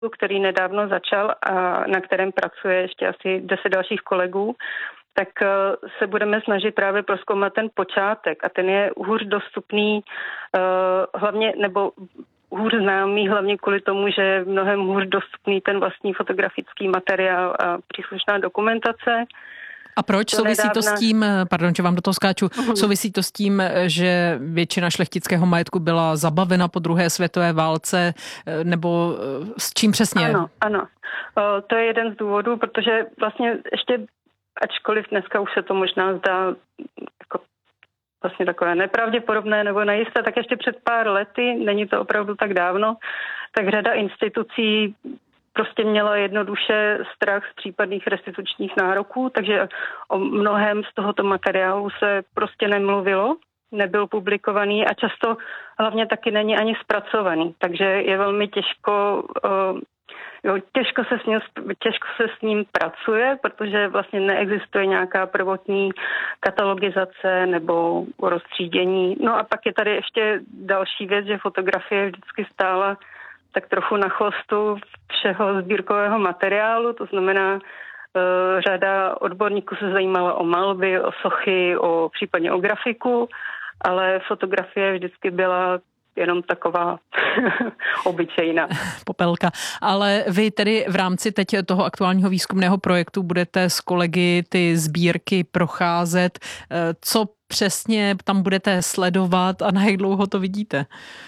který nedávno začal a na kterém pracuje ještě asi 10 dalších kolegů, tak se budeme snažit právě prozkoumat ten počátek a ten je hůř dostupný hlavně, nebo hůř známý hlavně kvůli tomu, že je mnohem hůř dostupný ten vlastní fotografický materiál a příslušná dokumentace. A proč? Souvisí to s tím, pardon, že vám do toho skáču, souvisí to s tím, že většina šlechtického majetku byla zabavena po druhé světové válce, nebo s čím přesně? Ano. To je jeden z důvodů, protože vlastně ještě, ačkoliv dneska už se to možná zdá jako vlastně takové nepravděpodobné nebo nejisté, tak ještě před pár lety, není to opravdu tak dávno, tak řada institucí prostě měla jednoduše strach z případných restitučních nároků, takže o mnohem z tohoto materiálu se prostě nemluvilo, nebyl publikovaný a často hlavně taky není ani zpracovaný, takže je velmi těžko se s ním pracuje, protože vlastně neexistuje nějaká prvotní katalogizace nebo roztřídění. No a pak je tady ještě další věc, že fotografie vždycky stála tak trochu na chvostu všeho sbírkového materiálu, to znamená, řada odborníků se zajímala o malby, o sochy, případně o grafiku, ale fotografie vždycky byla jenom taková obyčejná. Popelka. Ale vy tedy v rámci teď toho aktuálního výzkumného projektu budete s kolegy ty sbírky procházet. Co přesně tam budete sledovat a na jak dlouho to vidíte?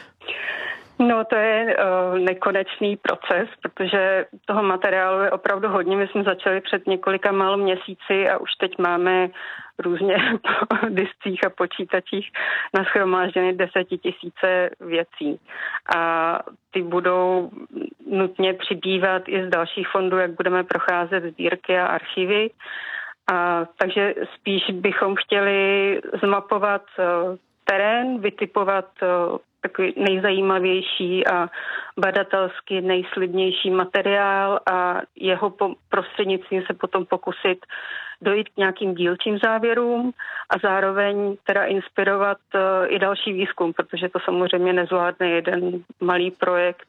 No, to je nekonečný proces, protože toho materiálu je opravdu hodně. My jsme začali před několika málo měsíci a už teď máme různě po discích a počítačích nashromážděny 10 000 věcí. A ty budou nutně přibývat i z dalších fondů, jak budeme procházet sbírky a archivy. Takže spíš bychom chtěli zmapovat terén, vytipovat takový nejzajímavější a badatelsky nejslibnější materiál a jeho prostřednictvím se potom pokusit dojít k nějakým dílčím závěrům a zároveň teda inspirovat i další výzkum, protože to samozřejmě nezvládne jeden malý projekt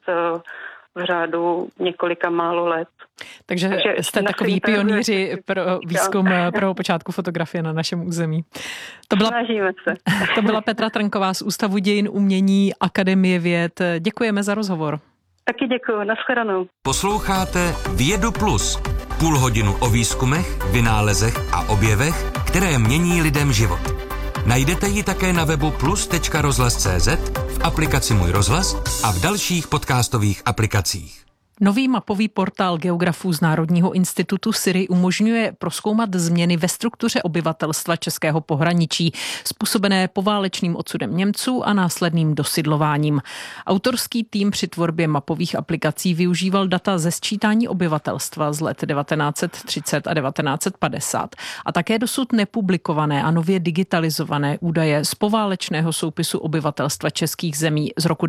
v řádu několika málo let. Takže jste takový pionýři pro výzkum pro počátku fotografie na našem území. Snažíme se. To byla Petra Trnková z Ústavu dějin umění Akademie věd. Děkujeme za rozhovor. Taky děkuju, nashledanou. Posloucháte Vědu Plus. Půl hodinu o výzkumech, vynálezech a objevech, které mění lidem život. Najdete ji také na webu plus.rozhlas.cz, v aplikaci Můj rozhlas a v dalších podcastových aplikacích. Nový mapový portál geografů z Národního institutu SIRI umožňuje prozkoumat změny ve struktuře obyvatelstva českého pohraničí, způsobené poválečným odsudem Němců a následným dosidlováním. Autorský tým při tvorbě mapových aplikací využíval data ze sčítání obyvatelstva z let 1930 a 1950 a také dosud nepublikované a nově digitalizované údaje z poválečného soupisu obyvatelstva českých zemí z roku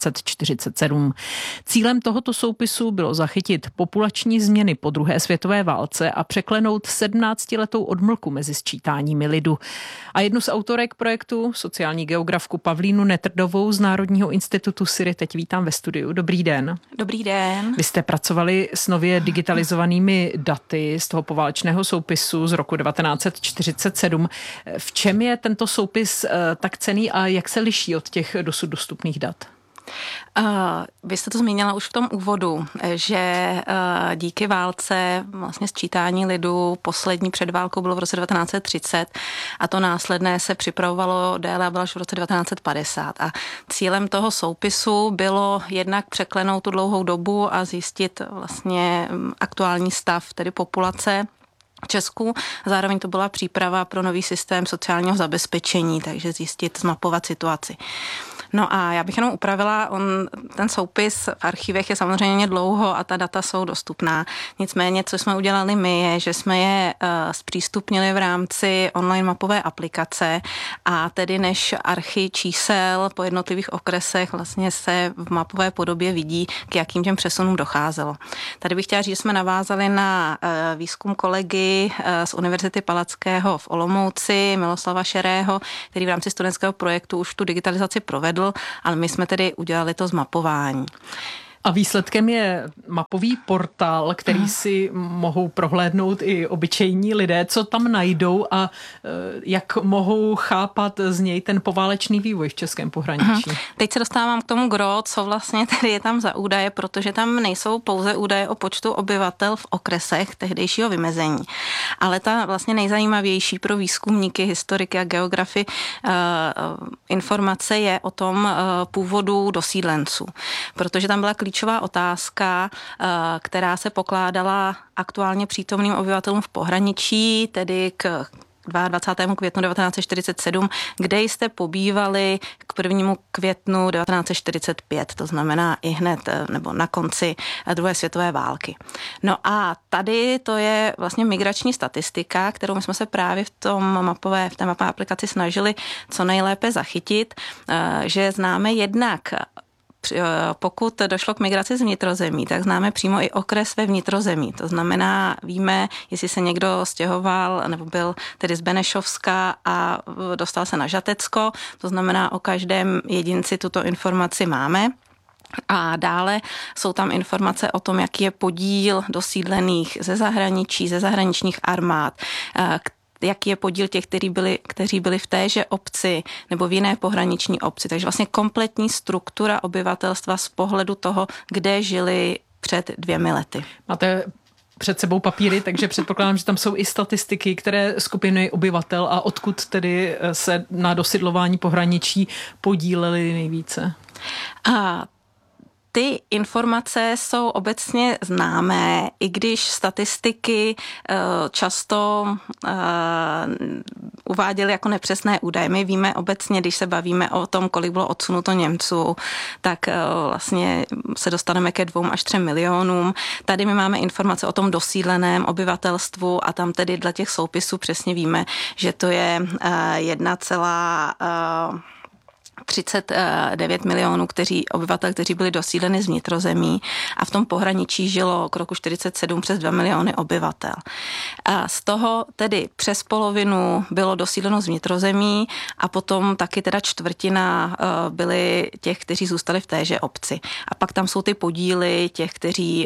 1947. Cílem tohoto soupisu bylo zachytit populační změny po druhé světové válce a překlenout 17letou odmlku mezi sčítáními lidu. A jednu z autorek projektu, sociální geografku Pavlínu Netrdovou z Národního institutu SIRI, teď vítám ve studiu. Dobrý den. Dobrý den. Vy jste pracovali s nově digitalizovanými daty z toho poválečného soupisu z roku 1947. V čem je tento soupis tak cenný a jak se liší od těch dosud dostupných dat? Vy jste to zmínila už v tom úvodu, že díky válce vlastně sčítání lidu poslední před válkou bylo v roce 1930 a to následné se připravovalo déle a bylo až v roce 1950 a cílem toho soupisu bylo jednak překlenout tu dlouhou dobu a zjistit vlastně aktuální stav, tedy populace v Česku. Zároveň to byla příprava pro nový systém sociálního zabezpečení, takže zjistit, zmapovat situaci. No a já bych jenom upravila, ten soupis v archivech je samozřejmě dlouho a ta data jsou dostupná. Nicméně, co jsme udělali my, je, že jsme je zpřístupnili v rámci online mapové aplikace a tedy než archy čísel po jednotlivých okresech vlastně se v mapové podobě vidí, k jakým těm přesunům docházelo. Tady bych chtěla říct, že jsme navázali na výzkum kolegy z Univerzity Palackého v Olomouci, Miloslava Šerého, který v rámci studentského projektu už tu digitalizaci provedl, ale my jsme tedy udělali to zmapování. A výsledkem je mapový portál, který si mohou prohlédnout i obyčejní lidé. Co tam najdou a jak mohou chápat z něj ten poválečný vývoj v českém pohraničí? Teď se dostávám k tomu gro, co vlastně tady je tam za údaje, protože tam nejsou pouze údaje o počtu obyvatel v okresech tehdejšího vymezení. Ale ta vlastně nejzajímavější pro výzkumníky, historiky a geografy informace je o tom původu dosídlenců. Protože tam byla klíčová otázka, která se pokládala aktuálně přítomným obyvatelům v pohraničí, tedy k 22. květnu 1947, kde jste pobývali k 1. květnu 1945, to znamená i hned nebo na konci druhé světové války. No a tady to je vlastně migrační statistika, kterou my jsme se právě v té mapové aplikaci snažili co nejlépe zachytit, že známe jednak pokud došlo k migraci z vnitrozemí, tak známe přímo i okres ve vnitrozemí. To znamená, víme, jestli se někdo stěhoval nebo byl tedy z Benešovska a dostal se na Žatecko. To znamená, o každém jedinci tuto informaci máme. A dále jsou tam informace o tom, jaký je podíl dosídlených ze zahraničí, ze zahraničních armád, jaký je podíl těch, kteří byli v téže obci nebo v jiné pohraniční obci. Takže vlastně kompletní struktura obyvatelstva z pohledu toho, kde žili před 2 lety. Máte před sebou papíry, takže předpokládám, že tam jsou i statistiky, které skupiny obyvatel a odkud tedy se na dosidlování pohraničí podíleli nejvíce. Ty informace jsou obecně známé, i když statistiky často uváděly jako nepřesné údaje. My víme obecně, když se bavíme o tom, kolik bylo odsunuto Němců, tak vlastně se dostaneme ke 2 až 3 milionům. Tady my máme informace o tom dosídleném obyvatelstvu a tam tedy dle těch soupisů přesně víme, že to je 1,39 milionů obyvatel, kteří byli dosídleni z vnitrozemí a v tom pohraničí žilo k roku 47 přes 2 miliony obyvatel. A z toho tedy přes polovinu bylo dosídleno z vnitrozemí a potom taky teda 1/4 byli těch, kteří zůstali v téže obci. A pak tam jsou ty podíly těch, kteří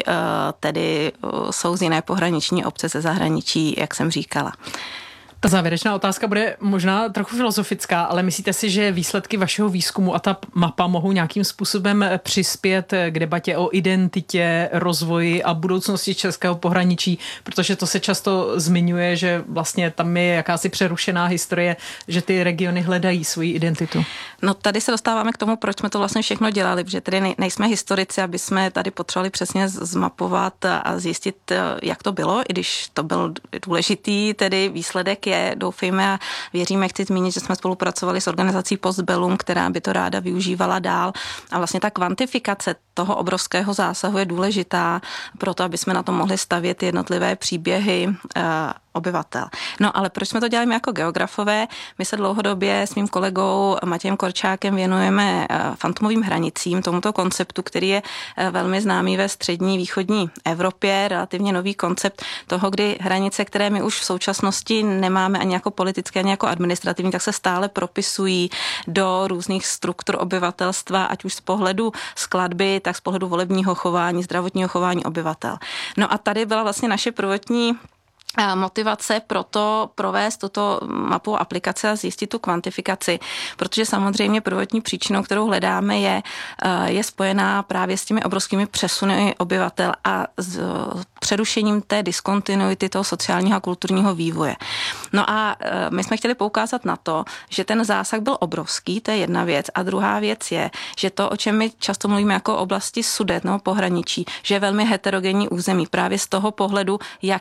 tedy jsou z jiné pohraniční obce ze zahraničí, jak jsem říkala. Ta závěrečná otázka bude možná trochu filozofická, ale myslíte si, že výsledky vašeho výzkumu a ta mapa mohou nějakým způsobem přispět k debatě o identitě, rozvoji a budoucnosti českého pohraničí, protože to se často zmiňuje, že vlastně tam je jakási přerušená historie, že ty regiony hledají svoji identitu? No tady se dostáváme k tomu, proč jsme to vlastně všechno dělali, protože tady nejsme historici, aby jsme tady potřebovali přesně zmapovat a zjistit, jak to bylo, i když to byl důležitý tedy výsledek doufejme a věříme, chci zmínit, že jsme spolupracovali s organizací Postbellum, která by to ráda využívala dál a vlastně ta kvantifikace toho obrovského zásahu je důležitá pro to, aby jsme na to mohli stavět jednotlivé příběhy obyvatel. No ale proč jsme to dělali jako geografové? My se dlouhodobě s mým kolegou Matějem Korčákem věnujeme fantomovým hranicím, tomuto konceptu, který je velmi známý ve střední východní Evropě, relativně nový koncept toho, kdy hranice, které my už v současnosti nemáme ani jako politické, ani jako administrativní, tak se stále propisují do různých struktur obyvatelstva, ať už z pohledu skladby, tak z pohledu volebního chování, zdravotního chování obyvatel. No a tady byla vlastně naše prvotní motivace pro to provést tuto mapu aplikace a zjistit tu kvantifikaci, protože samozřejmě prvotní příčinou, kterou hledáme, je spojená právě s těmi obrovskými přesuny obyvatel a s přerušením té diskontinuity toho sociálního a kulturního vývoje. No a my jsme chtěli poukázat na to, že ten zásah byl obrovský, to je jedna věc, a druhá věc je, že to, o čem my často mluvíme jako oblasti Sudet nebo pohraničí, že je velmi heterogenní území právě z toho pohledu,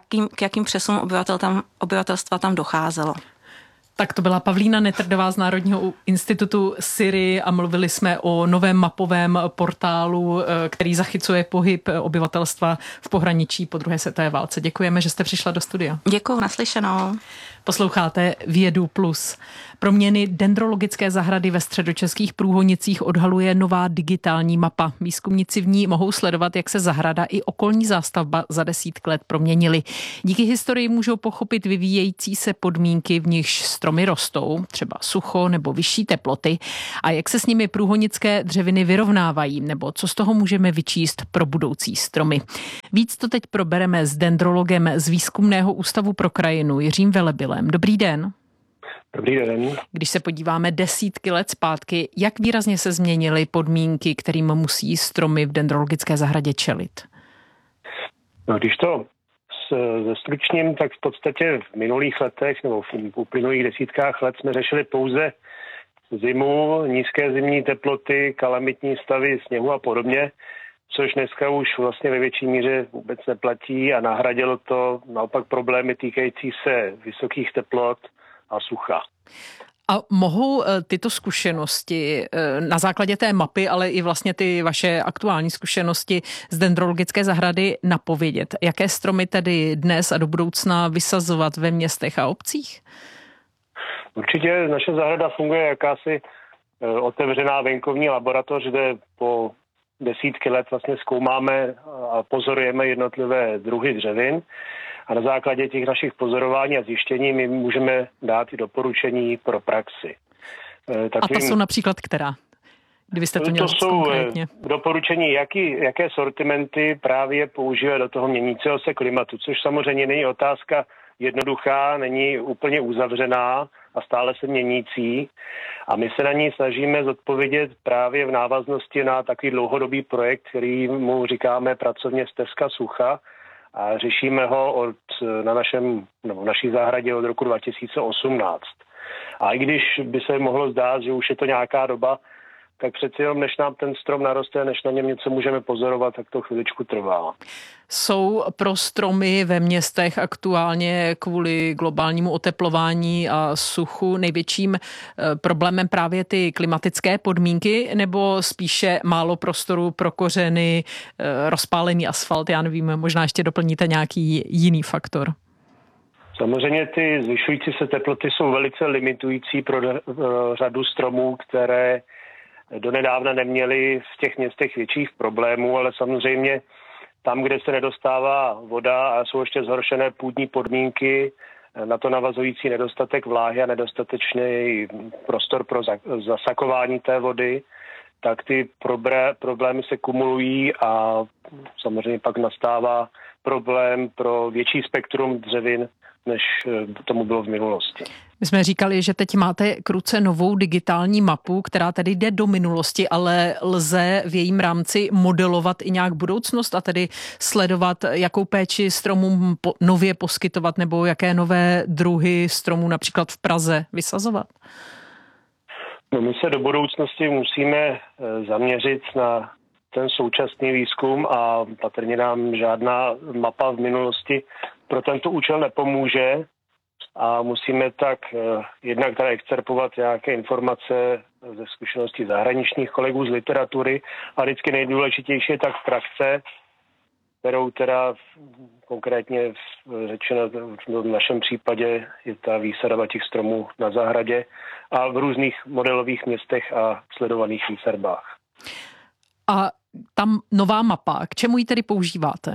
k jakým přesunům obyvatelstva tam docházelo. Tak to byla Pavlína Netrdová z Národního institutu SYRI a mluvili jsme o novém mapovém portálu, který zachycuje pohyb obyvatelstva v pohraničí po druhé světové válce. Děkujeme, že jste přišla do studia. Děkuju, naslyšenou. Posloucháte Vědu Plus. Proměny dendrologické zahrady ve středočeských Průhonicích odhaluje nová digitální mapa. Výzkumníci v ní mohou sledovat, jak se zahrada i okolní zástavba za desítky let proměnily. Díky historii můžou pochopit vyvíjející se podmínky, v nichž strom stromy rostou, třeba sucho nebo vyšší teploty, a jak se s nimi průhonické dřeviny vyrovnávají, nebo co z toho můžeme vyčíst pro budoucí stromy. Víc to teď probereme s dendrologem z Výzkumného ústavu pro krajinu Jiřím Velebilem. Dobrý den. Dobrý den. Když se podíváme desítky let zpátky, jak výrazně se změnily podmínky, kterým musí stromy v dendrologické zahradě čelit? No, když to zestručním, tak v podstatě v minulých letech nebo v uplynulých desítkách let jsme řešili pouze zimu, nízké zimní teploty, kalamitní stavy sněhu a podobně, což dneska už vlastně ve větší míře vůbec neplatí a nahradilo to naopak problémy týkající se vysokých teplot a sucha. A mohou tyto zkušenosti na základě té mapy, ale i vlastně ty vaše aktuální zkušenosti z dendrologické zahrady napovědět, jaké stromy tedy dnes a do budoucna vysazovat ve městech a obcích? Určitě naše zahrada funguje jakási otevřená venkovní laboratoř, kde po desítky let vlastně zkoumáme a pozorujeme jednotlivé druhy dřevin. A na základě těch našich pozorování a zjištění my můžeme dát i doporučení pro praxi. A to jsou například která? Kdybyste to měl konkrétně. To jsou doporučení, jaké sortimenty právě používat do toho měnícího se klimatu, což samozřejmě není otázka jednoduchá, není úplně uzavřená a stále se měnící. A my se na ní snažíme zodpovědět právě v návaznosti na takový dlouhodobý projekt, který mu říkáme pracovně Stezka sucha, a řešíme ho v naší zahradě od roku 2018. A i když by se mohlo zdát, že už je to nějaká doba, tak přeci jenom, než nám ten strom naroste, než na něm něco můžeme pozorovat, tak to chviličku trvá. Jsou pro stromy ve městech aktuálně kvůli globálnímu oteplování a suchu největším problémem právě ty klimatické podmínky, nebo spíše málo prostoru pro kořeny, rozpálený asfalt, já nevím, možná ještě doplníte nějaký jiný faktor? Samozřejmě ty zvyšující se teploty jsou velice limitující pro řadu stromů, které donedávna neměly v těch městech větších problémů, ale samozřejmě tam, kde se nedostává voda a jsou ještě zhoršené půdní podmínky, na to navazující nedostatek vláhy a nedostatečný prostor pro zasakování té vody, tak ty problémy se kumulují a samozřejmě pak nastává problém pro větší spektrum dřevin, než tomu bylo v minulosti. My jsme říkali, že teď máte k ruce novou digitální mapu, která tedy jde do minulosti, ale lze v jejím rámci modelovat i nějak budoucnost a tedy sledovat, jakou péči stromům nově poskytovat nebo jaké nové druhy stromů například v Praze vysazovat? No, my se do budoucnosti musíme zaměřit na ten současný výzkum a patrně nám žádná mapa v minulosti pro tento účel nepomůže a musíme tak jednak teda excerpovat nějaké informace ze zkušeností zahraničních kolegů z literatury a vždycky nejdůležitější je tak praxe, kterou teda konkrétně řečeno v našem případě je ta výsadba těch stromů na zahradě a v různých modelových městech a sledovaných výsadbách. A tam nová mapa, k čemu ji tedy používáte?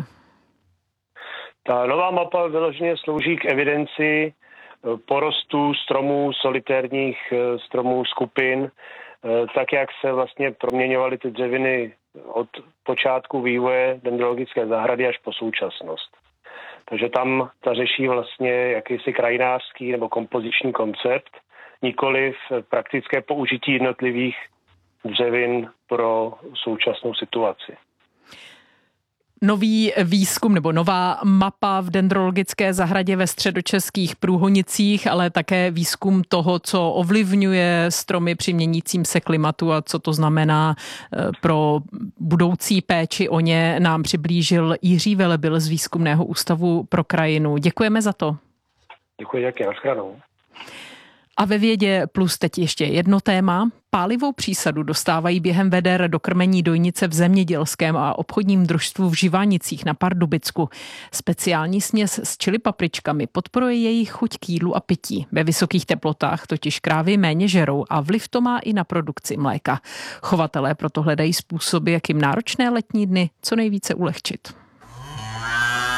Ta nová mapa vyloženě slouží k evidenci porostů stromů, solitérních stromů, skupin, tak jak se vlastně proměňovaly ty dřeviny od počátku vývoje dendrologické zahrady až po současnost. Takže tam ta řeší vlastně jakýsi krajinářský nebo kompoziční koncept, nikoliv praktické použití jednotlivých dřevin pro současnou situaci. Nový výzkum nebo nová mapa v dendrologické zahradě ve středočeských Průhonicích, ale také výzkum toho, co ovlivňuje stromy při měnícím se klimatu a co to znamená pro budoucí péči o ně, nám přiblížil Jiří Velebil z Výzkumného ústavu pro krajinu. Děkujeme za to. Děkuji, nashledanou. A ve Vědě plus teď ještě jedno téma. Pálivou přísadu dostávají během veder do krmení dojnice v zemědělském a obchodním družstvu v Živánicích na Pardubicku. Speciální směs s chili papričkami podporuje jejich chuť k jídlu a pití. Ve vysokých teplotách totiž krávy méně žerou a vliv to má i na produkci mléka. Chovatelé proto hledají způsoby, jak jim náročné letní dny co nejvíce ulehčit.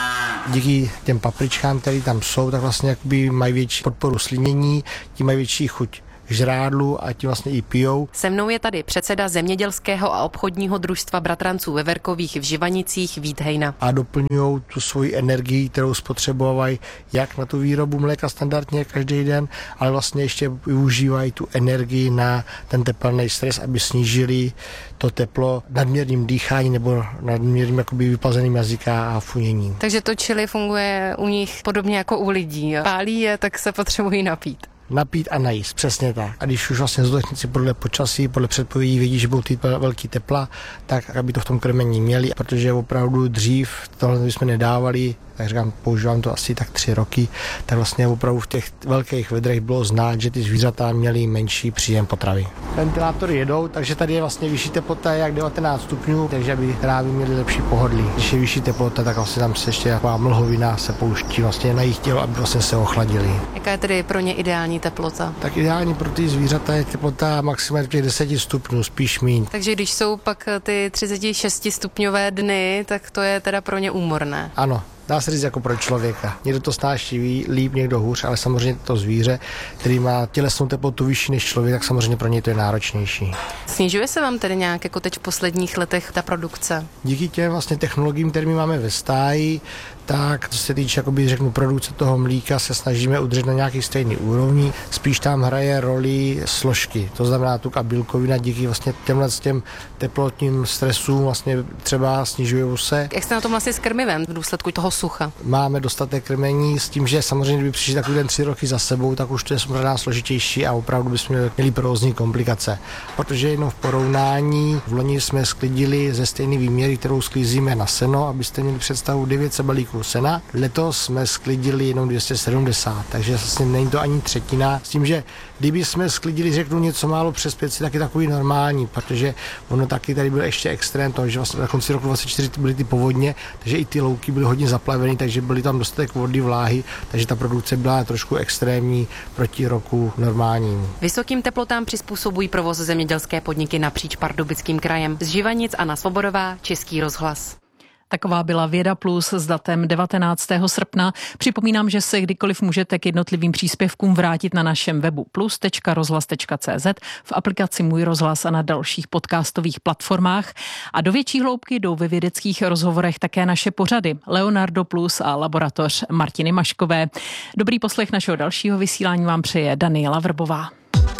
díky těm papričkám, které tam jsou, tak vlastně jakoby mají větší podporu slinění, tím mají větší chuť žrádlu a tím vlastně i pijou. Se mnou je tady předseda zemědělského a obchodního družstva bratranců Veverkových v Živanicích Vít Hejna. A doplňují tu svoji energii, kterou spotřebovají jak na tu výrobu mléka standardně každý den, ale vlastně ještě využívají tu energii na ten tepelný stres, aby snížili to teplo nadměrným dýcháním nebo nadměrným jakoby vyplazeným jazyka a funěním. Takže to chili funguje u nich podobně jako u lidí. Pálí je, tak se potřebují napít. Napít a najíst, přesně tak. A když už vlastně zootechnici podle počasí, podle předpovědí vědí, že budou ty velký tepla, tak aby to v tom krmení měli, protože opravdu dřív tohle bychom nedávali, tak říkám, používám to asi tak 3 roky, tak vlastně opravdu v těch velkých vedrech bylo znát, že ty zvířata měly menší příjem potravy. Ventilátory jedou, takže tady je vlastně vyšší teplota jak 19 stupňů, takže aby krávy měly lepší pohodlí. Když je vyšší teplota, tak vlastně tam se ještě taková mlhovina se pouští vlastně na jejich tělo, aby vlastně se ochladili. Jaká je tedy pro ně ideální teplota? Tak ideální pro ty zvířata je teplota maximálně těch 10 stupňů, spíš míň. Takže když jsou pak ty 36 stupňové dny, tak to je teda pro ně úmorné. Ano. Dá se říct jako pro člověka. Někdo to snáší líp, někdo hůř, ale samozřejmě to zvíře, který má tělesnou teplotu vyšší než člověk, tak samozřejmě pro něj to je náročnější. Snižuje se vám tedy nějak jako teď v posledních letech ta produkce? Díky těm vlastně technologiím, které my máme ve stáji, tak co se týče, jakoby řeknu, produkce toho mlíka, se snažíme udržet na nějaký stejný úrovni. Spíš tam hraje roli složky, to znamená tuk a bílkovina díky vlastně těm teplotním stresům vlastně třeba snižují se. Jak jste na tom vlastně s krmivem v důsledku toho sucha? Máme dostatek krmení s tím, že samozřejmě, kdyby přišli takový den 3 roky za sebou, tak už to je možná složitější a opravdu bychom měli provozní komplikace. Protože jenom v porovnání v loni jsme sklidili ze stejné výměry, kterou sklízíme na seno, abyste měli představu 900 balíků sena. Letos jsme sklidili jenom 270, takže vlastně není to ani třetina. S tím, že kdyby jsme sklidili, řeknu, něco málo přes 500, tak je takový normální, protože ono taky tady byl ještě extrém toho, že vlastně na konci roku 2024 byly ty povodně, takže i ty louky byly hodně zaplavený, takže byly tam dostatek vody, vláhy, takže ta produkce byla trošku extrémní proti roku normálnímu. Vysokým teplotám přizpůsobují provoz zemědělské podniky napříč Pardubickým krajem. Z Živanic Anna Svobodová, Český rozhlas. Taková byla Věda Plus s datem 19. srpna. Připomínám, že se kdykoliv můžete k jednotlivým příspěvkům vrátit na našem webu plus.rozhlas.cz, v aplikaci Můj rozhlas a na dalších podcastových platformách. A do větší hloubky jdou ve vědeckých rozhovorech také naše pořady Leonardo Plus a Laboratoř Martiny Maškové. Dobrý poslech našeho dalšího vysílání vám přeje Daniela Vrbová.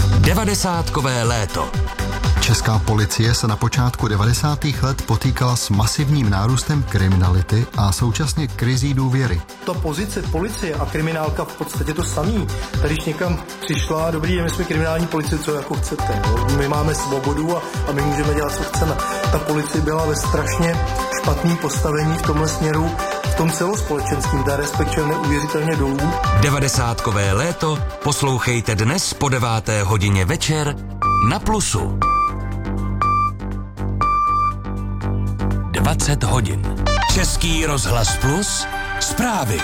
90kové léto. Česká policie se na počátku 90. let potýkala s masivním nárůstem kriminality a současně krizí důvěry. Ta pozice policie a kriminálka v podstatě to samý. Tady když někam přišla, dobrý den, my jsme kriminální policie, co jako chcete. No? My máme svobodu a my můžeme dělat, co chceme. Ta policie byla ve strašně špatném postavení v tomhle směru, v tom celospolečenským, ta respekt šel neuvěřitelně dolů. 90kové léto poslouchejte dnes po 9. hodině večer na Plusu. 20 hodin. Český rozhlas Plus. Zprávy.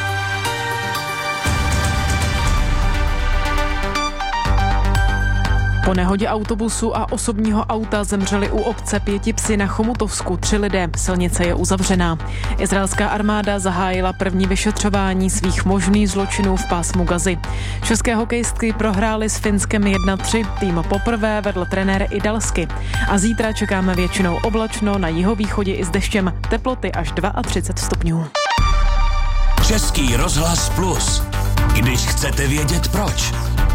Po nehodě autobusu a osobního auta zemřeli u obce Pětipsy na Chomutovsku 3 lidé. Silnice je uzavřená. Izraelská armáda zahájila první vyšetřování svých možných zločinů v pásmu Gazy. České hokejistky prohrály s Finskem 1-3. Tým poprvé vedl trenér Idalsky. A zítra čekáme většinou oblačno, na jihovýchodě i s deštěm. Teploty až 32 stupňů. Český rozhlas Plus. Když chcete vědět proč.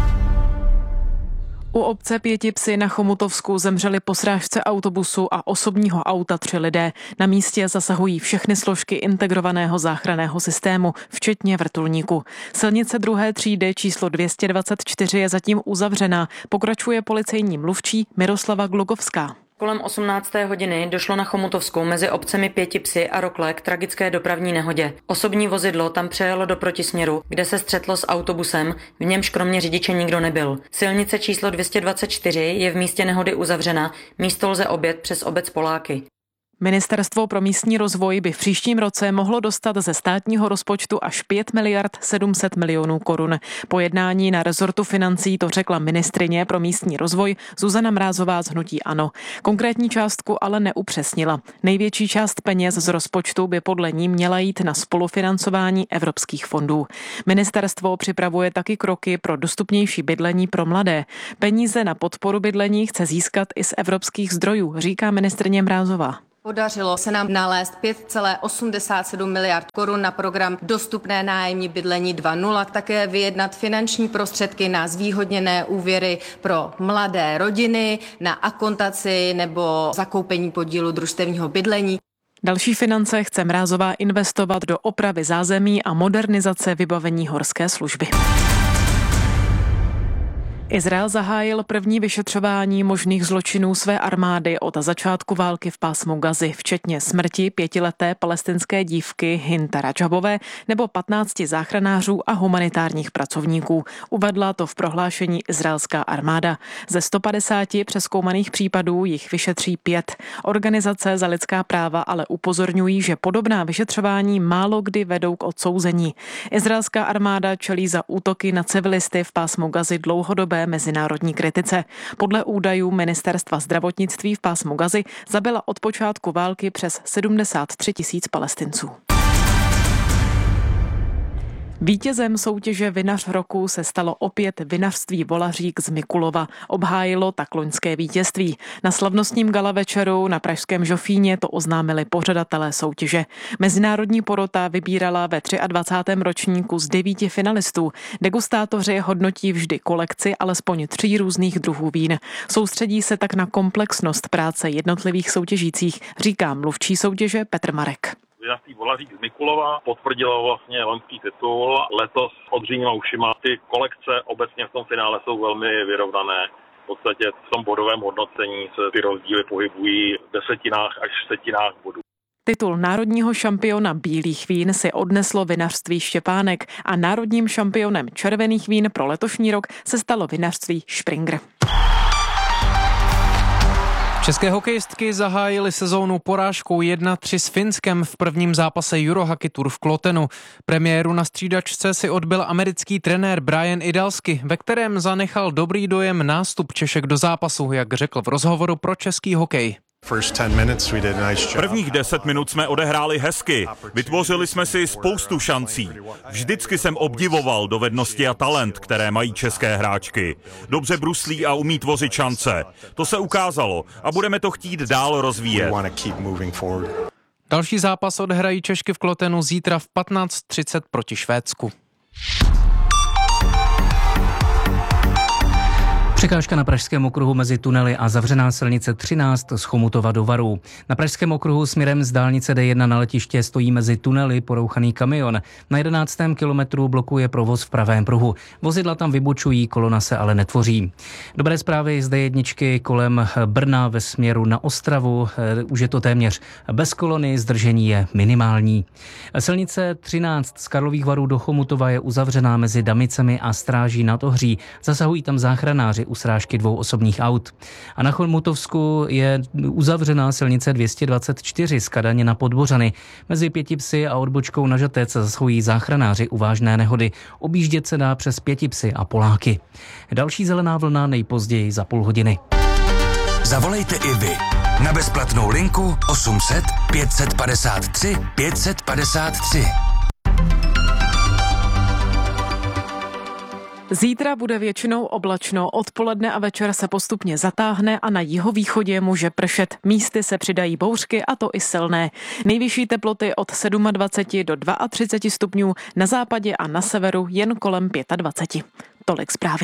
U obce Pětipsy na Chomutovsku zemřeli po srážce autobusu a osobního auta 3 lidé. Na místě zasahují všechny složky integrovaného záchranného systému, včetně vrtulníku. Silnice 2. třídy číslo 224 je zatím uzavřená, pokračuje policejní mluvčí Miroslava Glogovská. Kolem 18. hodiny došlo na Chomutovskou mezi obcemi Pětipsy a Rokle k tragické dopravní nehodě. Osobní vozidlo tam přejelo do protisměru, kde se střetlo s autobusem, v němž kromě řidiče nikdo nebyl. Silnice číslo 224 je v místě nehody uzavřena, místo lze objet přes obec Poláky. Ministerstvo pro místní rozvoj by v příštím roce mohlo dostat ze státního rozpočtu až 5 miliard 700 milionů korun. Po jednání na rezortu financí to řekla ministryně pro místní rozvoj Zuzana Mrázová z hnutí ANO. Konkrétní částku ale neupřesnila. Největší část peněz z rozpočtu by podle ní měla jít na spolufinancování evropských fondů. Ministerstvo připravuje taky kroky pro dostupnější bydlení pro mladé. Peníze na podporu bydlení chce získat i z evropských zdrojů, říká ministryně Mrázová. Podařilo se nám nalézt 5,87 miliard korun na program Dostupné nájemní bydlení 2.0, také vyjednat finanční prostředky na zvýhodněné úvěry pro mladé rodiny, na akontaci nebo zakoupení podílu družstevního bydlení. Další finance chce Mrázová investovat do opravy zázemí a modernizace vybavení horské služby. Izrael zahájil první vyšetřování možných zločinů své armády od začátku války v pásmu Gazy, včetně smrti 5leté palestinské dívky Hinta Radžabové nebo 15 záchranářů a humanitárních pracovníků. Uvedla to v prohlášení izraelská armáda. Ze 150 přezkoumaných případů jich vyšetří 5. Organizace za lidská práva ale upozorňují, že podobná vyšetřování málo kdy vedou k odsouzení. Izraelská armáda čelí za útoky na civilisty v pásmu Gazy dlouhodobé mezinárodní kritice. Podle údajů Ministerstva zdravotnictví v pásmu Gazy zabila od počátku války přes 73 000 Palestinců. Vítězem soutěže Vinař roku se stalo opět vinařství Volařík z Mikulova. Obhájilo tak loňské vítězství. Na slavnostním gala večeru na pražském Žofíně to oznámili pořadatelé soutěže. Mezinárodní porota vybírala ve 23. ročníku z 9 finalistů. Degustátoři hodnotí vždy kolekci alespoň 3 různých druhů vín. Soustředí se tak na komplexnost práce jednotlivých soutěžících, říká mluvčí soutěže Petr Marek. Vinařství Volařík z Mikulova potvrdilo vlastně loňský titul. Letos od října ušima. Ty kolekce obecně v tom finále jsou velmi vyrovnané. V podstatě v tom bodovém hodnocení se ty rozdíly pohybují v desetinách až setinách bodů. Titul národního šampiona bílých vín si odneslo vinařství Štěpánek a národním šampionem červených vín pro letošní rok se stalo vinařství Springer. České hokejistky zahájily sezónu porážkou 1-3 s Finskem v prvním zápase Eurohockey Tour v Klotenu. Premiéru na střídačce si odbyl americký trenér Brian Idalsky, ve kterém zanechal dobrý dojem nástup Češek do zápasu, jak řekl v rozhovoru pro Český hokej. Prvních 10 minut jsme odehráli hezky. Vytvořili jsme si spoustu šancí. Vždycky jsem obdivoval dovednosti a talent, které mají české hráčky. Dobře bruslí a umí tvořit šance. To se ukázalo a budeme to chtít dál rozvíjet. Další zápas odehrají Češky v Klotenu zítra v 15:30 proti Švédsku. Překážka na Pražském okruhu mezi tunely a zavřená silnice 13 z Chomutova do Varů. Na Pražském okruhu směrem z dálnice D1 na letiště stojí mezi tunely porouchaný kamion. Na 11. kilometru blokuje provoz v pravém pruhu. Vozidla tam vybočují, kolona se ale netvoří. Dobré zprávy z D1 kolem Brna ve směru na Ostravu. Už je to téměř bez kolony, zdržení je minimální. Silnice 13 z Karlových Varů do Chomutova je uzavřená mezi Damicemi a Stráží nad Ohří. Zasahují tam záchranáři u srážky 2 osobních aut. A na Chomutovsku je uzavřená silnice 224 z Kadaně na Podbořany. Mezi Pětipsy a odbočkou na Žatec zasahují záchranáři u vážné nehody. Objíždět se dá přes Pětipsy a Poláky. Další zelená vlna nejpozději za půl hodiny. Zavolejte i vy na bezplatnou linku 800 553 553. Zítra bude většinou oblačno, odpoledne a večer se postupně zatáhne a na jihovýchodě může pršet. Místy se přidají bouřky a to i silné. Nejvyšší teploty od 27 do 32 stupňů, na západě a na severu jen kolem 25. Tolik zprávy.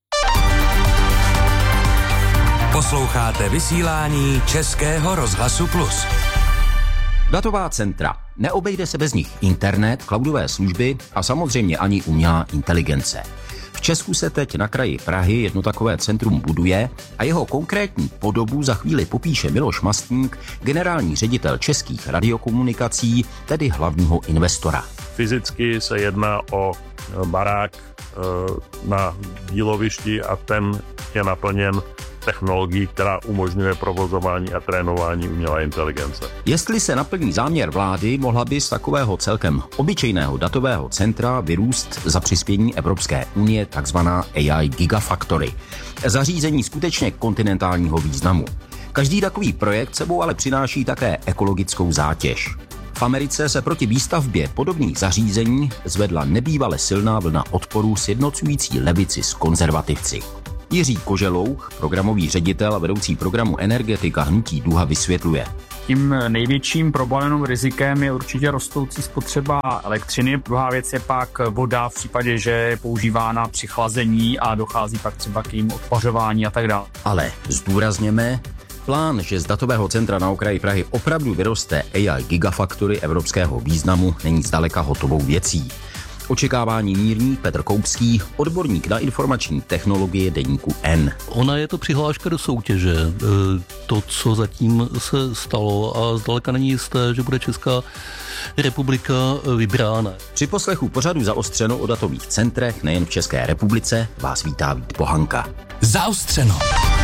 Posloucháte vysílání Českého rozhlasu Plus. Datová centra. Neobejde se bez nich internet, cloudové služby a samozřejmě ani umělá inteligence. V Česku se teď na kraji Prahy jedno takové centrum buduje a jeho konkrétní podobu za chvíli popíše Miloš Mastník, generální ředitel Českých radiokomunikací, tedy hlavního investora. Fyzicky se jedná o barák na dílovišti a ten je naplněn technologií, která umožňuje provozování a trénování umělé inteligence. Jestli se naplní záměr vlády, mohla by z takového celkem obyčejného datového centra vyrůst za přispění Evropské unie takzvaná AI Gigafactory. Zařízení skutečně kontinentálního významu. Každý takový projekt sebou ale přináší také ekologickou zátěž. V Americe se proti výstavbě podobných zařízení zvedla nebývale silná vlna odporu sjednocující levici s konzervativci. Jiří Koželouch, programový ředitel a vedoucí programu Energetika hnutí Duha, vysvětluje. Tím největším problémem rizikem je určitě rostoucí spotřeba elektřiny. Druhá věc je pak voda v případě, že je používána při chlazení a dochází pak třeba k jejím odpařování a tak dále. Ale zdůrazněme, plán, že z datového centra na okraji Prahy opravdu vyroste AI Gigafactory evropského významu, není zdaleka hotovou věcí. Očekávání mírní Petr Koupský, odborník na informační technologie deníku N. Ona je to přihláška do soutěže. To, co zatím se stalo, a zdaleka není jisté, že bude Česká republika vybrána. Při poslechu pořadu Zaostřeno o datových centrech nejen v České republice vás vítá Vít Pohanka. Zaostřeno.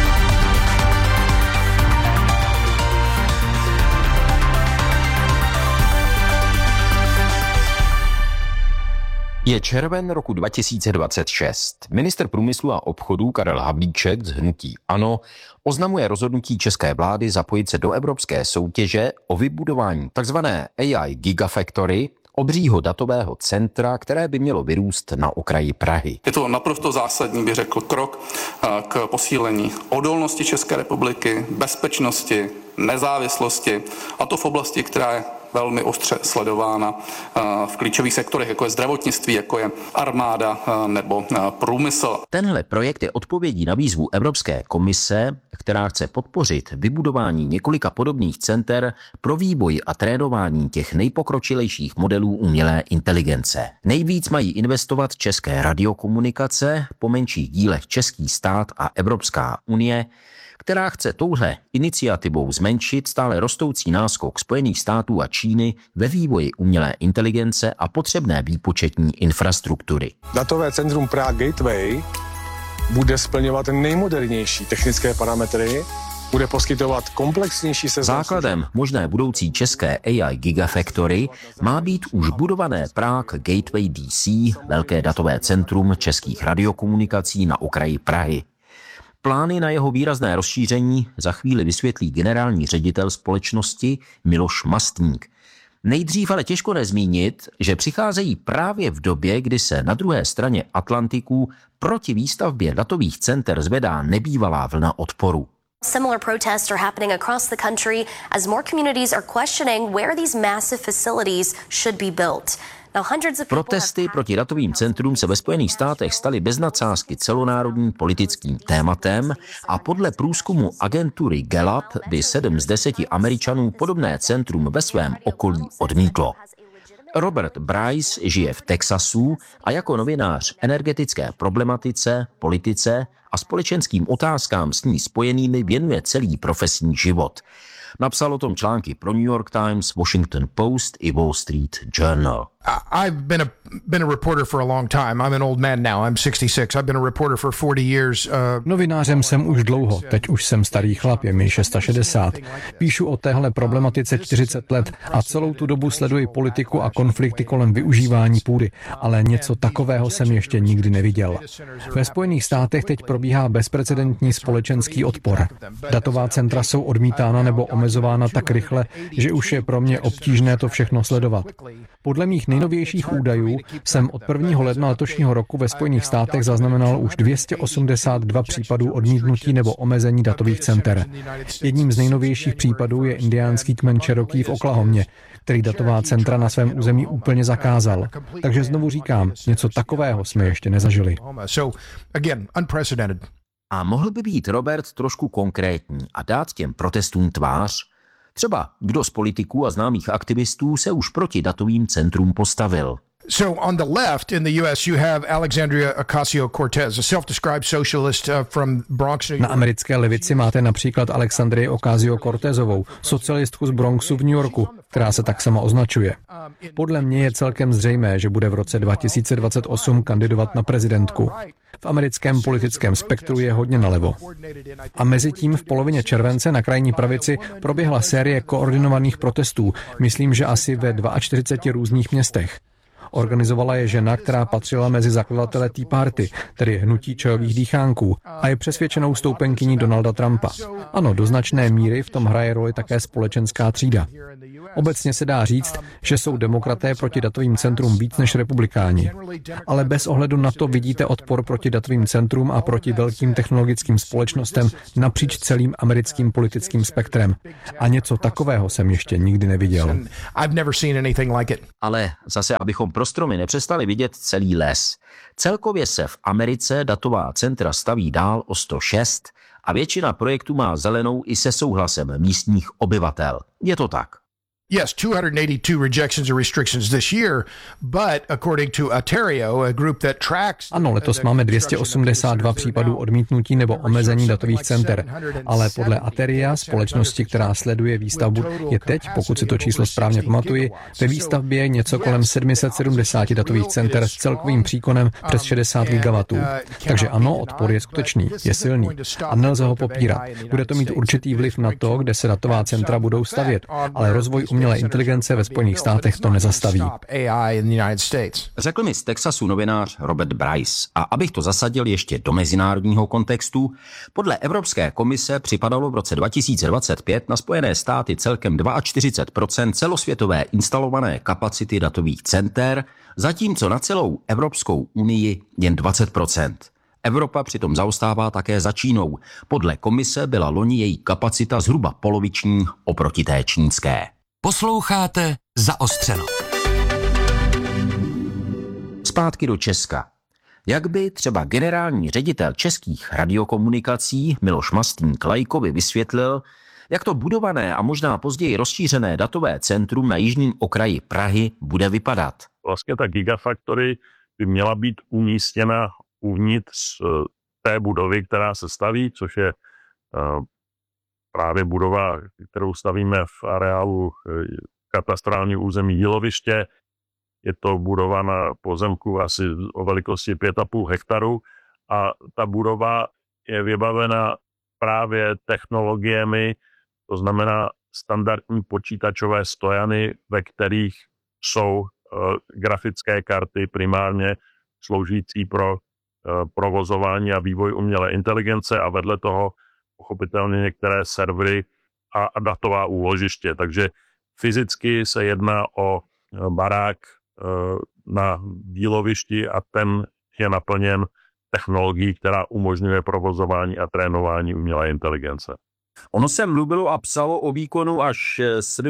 Je červen roku 2026. Ministr průmyslu a obchodu Karel Havlíček z hnutí ANO oznamuje rozhodnutí české vlády zapojit se do evropské soutěže o vybudování tzv. AI Gigafactory, obřího datového centra, které by mělo vyrůst na okraji Prahy. Je to naprosto zásadní, bych řekl, krok k posílení odolnosti České republiky, bezpečnosti, nezávislosti, a to v oblasti, která je velmi ostře sledována v klíčových sektorech, jako je zdravotnictví, jako je armáda nebo průmysl. Tenhle projekt je odpovědí na výzvu Evropské komise, která chce podpořit vybudování několika podobných center pro vývoj a trénování těch nejpokročilejších modelů umělé inteligence. Nejvíc mají investovat české radiokomunikace, po menších dílech český stát a Evropská unie, která chce touhle iniciativou zmenšit stále rostoucí náskok Spojených států a Číny ve vývoji umělé inteligence a potřebné výpočetní infrastruktury. Datové centrum Prague Gateway bude splňovat nejmodernější technické parametry, bude poskytovat komplexnější seznam. Základem možné budoucí české AI Gigafactory má být už budované Prague Gateway DC, velké datové centrum českých radiokomunikací na okraji Prahy. Plány na jeho výrazné rozšíření za chvíli vysvětlí generální ředitel společnosti Miloš Mastník. Nejdřív ale těžko nezmínit, že přicházejí právě v době, kdy se na druhé straně Atlantiku proti výstavbě datových center zvedá nebývalá vlna odporu. Similar protests are happening across the country as more communities are questioning where these massive facilities should be built. Protesty proti datovým centrům se ve Spojených státech staly bez nadsázky celonárodním politickým tématem a podle průzkumu agentury Gallup by 7 z 10 Američanů podobné centrum ve svém okolí odmítlo. Robert Bryce žije v Texasu a jako novinář energetické problematice, politice a společenským otázkám s ní spojenými věnuje celý profesní život. Napsal o tom články pro New York Times, Washington Post i Wall Street Journal. I've been a reporter for a long time. I'm an old man now. I'm 66. I've been a reporter for 40 years. Novinářem jsem už dlouho. Teď už jsem starý chlap, je mi 660. Píšu o téhle problematice 40 let a celou tu dobu sleduji politiku a konflikty kolem využívání půdy, ale něco takového jsem ještě nikdy neviděl. Ve Spojených státech teď probíhá bezprecedentní společenský odpor. Datová centra jsou odmítána nebo omezována tak rychle, že už je pro mě obtížné to všechno sledovat. Podle mých nejnovějších údajů jsem od 1. ledna letošního roku ve Spojených státech zaznamenal už 282 případů odmítnutí nebo omezení datových center. Jedním z nejnovějších případů je indiánský kmen Cherokee v Oklahomě, který datová centra na svém území úplně zakázal. Takže znovu říkám, něco takového jsme ještě nezažili. A mohl by být Robert trošku konkrétní a dát těm protestům tvář? Třeba kdo z politiků a známých aktivistů se už proti datovým centrům postavil? So on the left in the US you have Alexandria Ocasio-Cortez, a self-described socialist from Bronx. Na americké levici máte například Alexandrii Ocasio-Cortezovou, socialistku z Bronxu v New Yorku, která se tak sama označuje. Podle mě je celkem zřejmé, že bude v roce 2028 kandidovat na prezidentku. V americkém politickém spektru je hodně nalevo. A mezi tím v polovině července na krajní pravici proběhla série koordinovaných protestů, myslím, že asi ve 42 různých městech. Organizovala je žena, která patřila mezi zakladatele Tea Party, tedy hnutí čajových dýchánků, a je přesvědčenou stoupenkyní Donalda Trumpa. Ano, do značné míry v tom hraje roli také společenská třída. Obecně se dá říct, že jsou demokraté proti datovým centrům víc než republikáni. Ale bez ohledu na to vidíte odpor proti datovým centrům a proti velkým technologickým společnostem napříč celým americkým politickým spektrem. A něco takového jsem ještě nikdy neviděl. Ale zase, abychom pro stromy nepřestali vidět celý les. Celkově se v Americe datová centra staví dál o 106 a většina projektů má zelenou i se souhlasem místních obyvatel. Je to tak. Yes, 282 rejections or restrictions this year, but according to Atereo, a group that tracks... Ano, letos máme 282 případů odmítnutí nebo omezení datových center, ale podle Ateria, společnosti, která sleduje výstavbu, je teď, pokud si to číslo správně pamatuji, ve výstavbě něco kolem 770 datových center s celkovým příkonem přes 60 gigawatů. Takže ano, odpor je skutečný, je silný a nelze ho popírat. Bude to mít určitý vliv na to, kde se datová centra budou stavět, ale rozvoj umělé inteligence ve Spojených státech to nezastaví. Řekl mi z Texasu novinář Robert Bryce. A abych to zasadil ještě do mezinárodního kontextu, podle Evropské komise připadalo v roce 2025 na Spojené státy celkem 42% celosvětové instalované kapacity datových center, zatímco na celou Evropskou unii jen 20%. Evropa přitom zaostává také za Čínou. Podle komise byla loni její kapacita zhruba poloviční oproti té čínské. Posloucháte Zaostřeno. Zpátky do Česka. Jak by třeba generální ředitel Českých radiokomunikací Miloš Mastník Lajkovi vysvětlil, jak to budované a možná později rozšířené datové centrum na jižním okraji Prahy bude vypadat? Vlastně ta Gigafactory by měla být umístěna uvnitř té budovy, která se staví, což je právě budova, kterou stavíme v areálu katastrálního území Jíloviště. Je to budova na pozemku asi o velikosti 5,5 hektaru a ta budova je vybavena právě technologiemi, to znamená standardní počítačové stojany, ve kterých jsou grafické karty primárně sloužící pro provozování a vývoj umělé inteligence a vedle toho pochopitelně některé servery a datová úložiště. Takže fyzicky se jedná o barák na dílovišti a ten je naplněn technologií, která umožňuje provozování a trénování umělé inteligence. Ono se mluvilo a psalo o výkonu až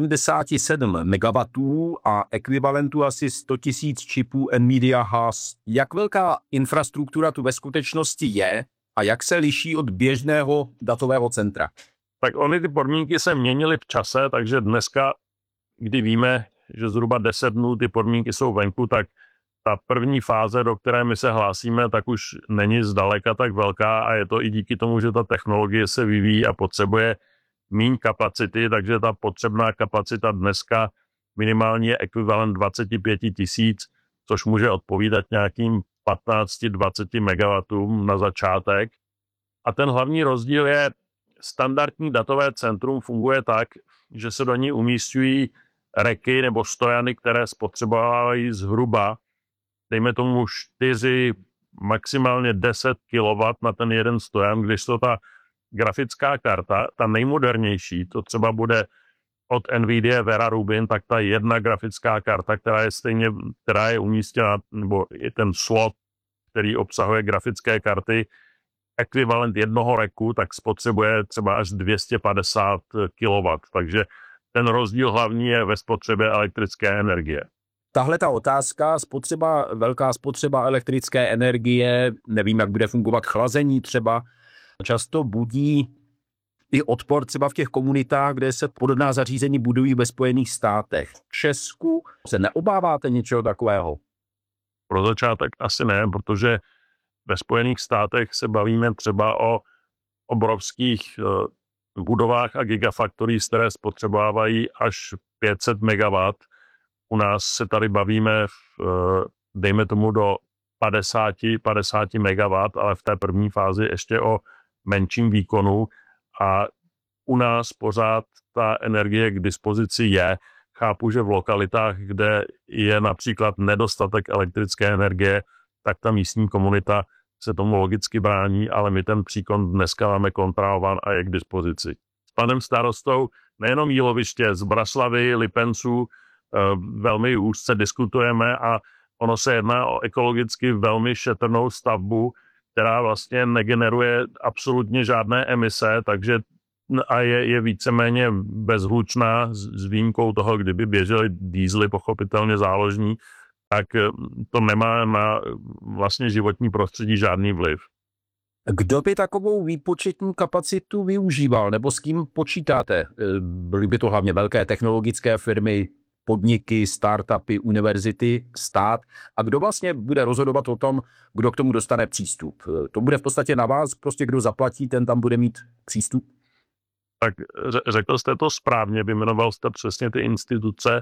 77 MW a ekvivalentu asi 100 000 čipů NVIDIA Haas. Jak velká infrastruktura tu ve skutečnosti je a jak se liší od běžného datového centra? Tak ony ty podmínky se měnily v čase, takže dneska, kdy víme, že zhruba 10 dnů ty podmínky jsou venku, tak ta první fáze, do které my se hlásíme, tak už není zdaleka tak velká a je to i díky tomu, že ta technologie se vyvíjí a potřebuje míň kapacity, takže ta potřebná kapacita dneska minimálně je ekvivalent 25 000, což může odpovídat nějakým 15-20 MW na začátek. A ten hlavní rozdíl je, standardní datové centrum funguje tak, že se do ní umísťují reky nebo stojany, které spotřebovávají zhruba, dejme tomu 4, maximálně 10 kW na ten jeden stojan, když to ta grafická karta, ta nejmodernější, to třeba bude od NVIDIA Vera Rubin, tak ta jedna grafická karta, která je umístěna, nebo je ten slot, který obsahuje grafické karty, ekvivalent jednoho reku, tak spotřebuje třeba až 250 kW. Takže ten rozdíl hlavní je ve spotřebě elektrické energie. Tahle ta otázka, velká spotřeba elektrické energie, nevím, jak bude fungovat chlazení třeba, často budí i odpor třeba v těch komunitách, kde se podobná zařízení budují ve Spojených státech. V Česku se neobáváte něčeho takového? Pro začátek asi ne, protože ve Spojených státech se bavíme třeba o obrovských budovách a gigafactories, které spotřebovávají až 500 MW. U nás se tady bavíme dejme tomu do 50 MW, ale v té první fázi ještě o menším výkonu a u nás pořád ta energie k dispozici je. Chápu, že v lokalitách, kde je například nedostatek elektrické energie, tak ta místní komunita se tomu logicky brání, ale my ten příkon dneska máme kontrolován a je k dispozici. S panem starostou nejenom Jíloviště, z Braslavy, Lipenců velmi úzce diskutujeme a ono se jedná o ekologicky velmi šetrnou stavbu, která vlastně negeneruje absolutně žádné emise, takže a je víceméně bezhlučná s výjimkou toho, kdyby běžely diesely, pochopitelně záložní, tak to nemá na vlastně životní prostředí žádný vliv. Kdo by takovou výpočetní kapacitu využíval, nebo s kým počítáte? Byly by to hlavně velké technologické firmy, podniky, startupy, univerzity, stát. A kdo vlastně bude rozhodovat o tom, kdo k tomu dostane přístup? To bude v podstatě na vás, prostě kdo zaplatí, ten tam bude mít přístup? Tak řekl jste to správně, vyjmenoval jste přesně ty instituce,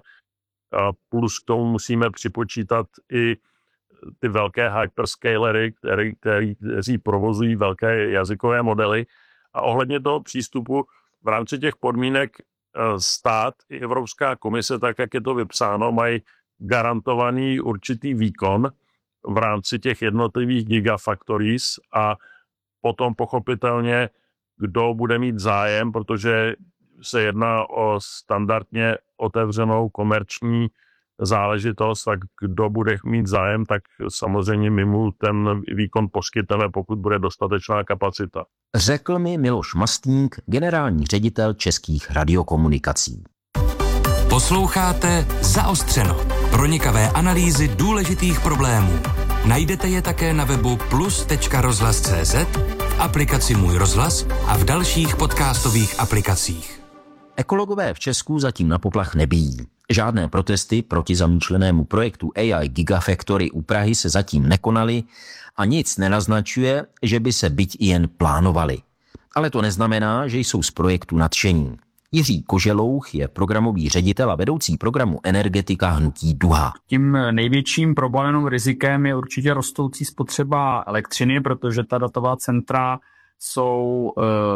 plus k tomu musíme připočítat i ty velké hyperscalery, kteří provozují velké jazykové modely. A ohledně toho přístupu v rámci těch podmínek stát i Evropská komise, tak jak je to vypsáno, mají garantovaný určitý výkon v rámci těch jednotlivých gigafactories a potom pochopitelně, kdo bude mít zájem, protože se jedná o standardně otevřenou komerční záležitost, tak kdo bude mít zájem, tak samozřejmě my mu ten výkon poskytneme, pokud bude dostatečná kapacita. Řekl mi Miloš Mastník, generální ředitel Českých radiokomunikací. Posloucháte Zaostřeno. Pronikavé analýzy důležitých problémů. Najdete je také na webu plus.rozhlas.cz, v aplikaci Můj rozhlas a v dalších podcastových aplikacích. Ekologové v Česku zatím na poplach nebijí. Žádné protesty proti zamýšlenému projektu AI Gigafactory u Prahy se zatím nekonaly a nic nenaznačuje, že by se byť i jen plánovaly. Ale to neznamená, že jsou z projektu nadšení. Jiří Koželouch je programový ředitel a vedoucí programu Energetika hnutí Duha. Tím největším problémem rizikem je určitě rostoucí spotřeba elektřiny, protože ta datová centra jsou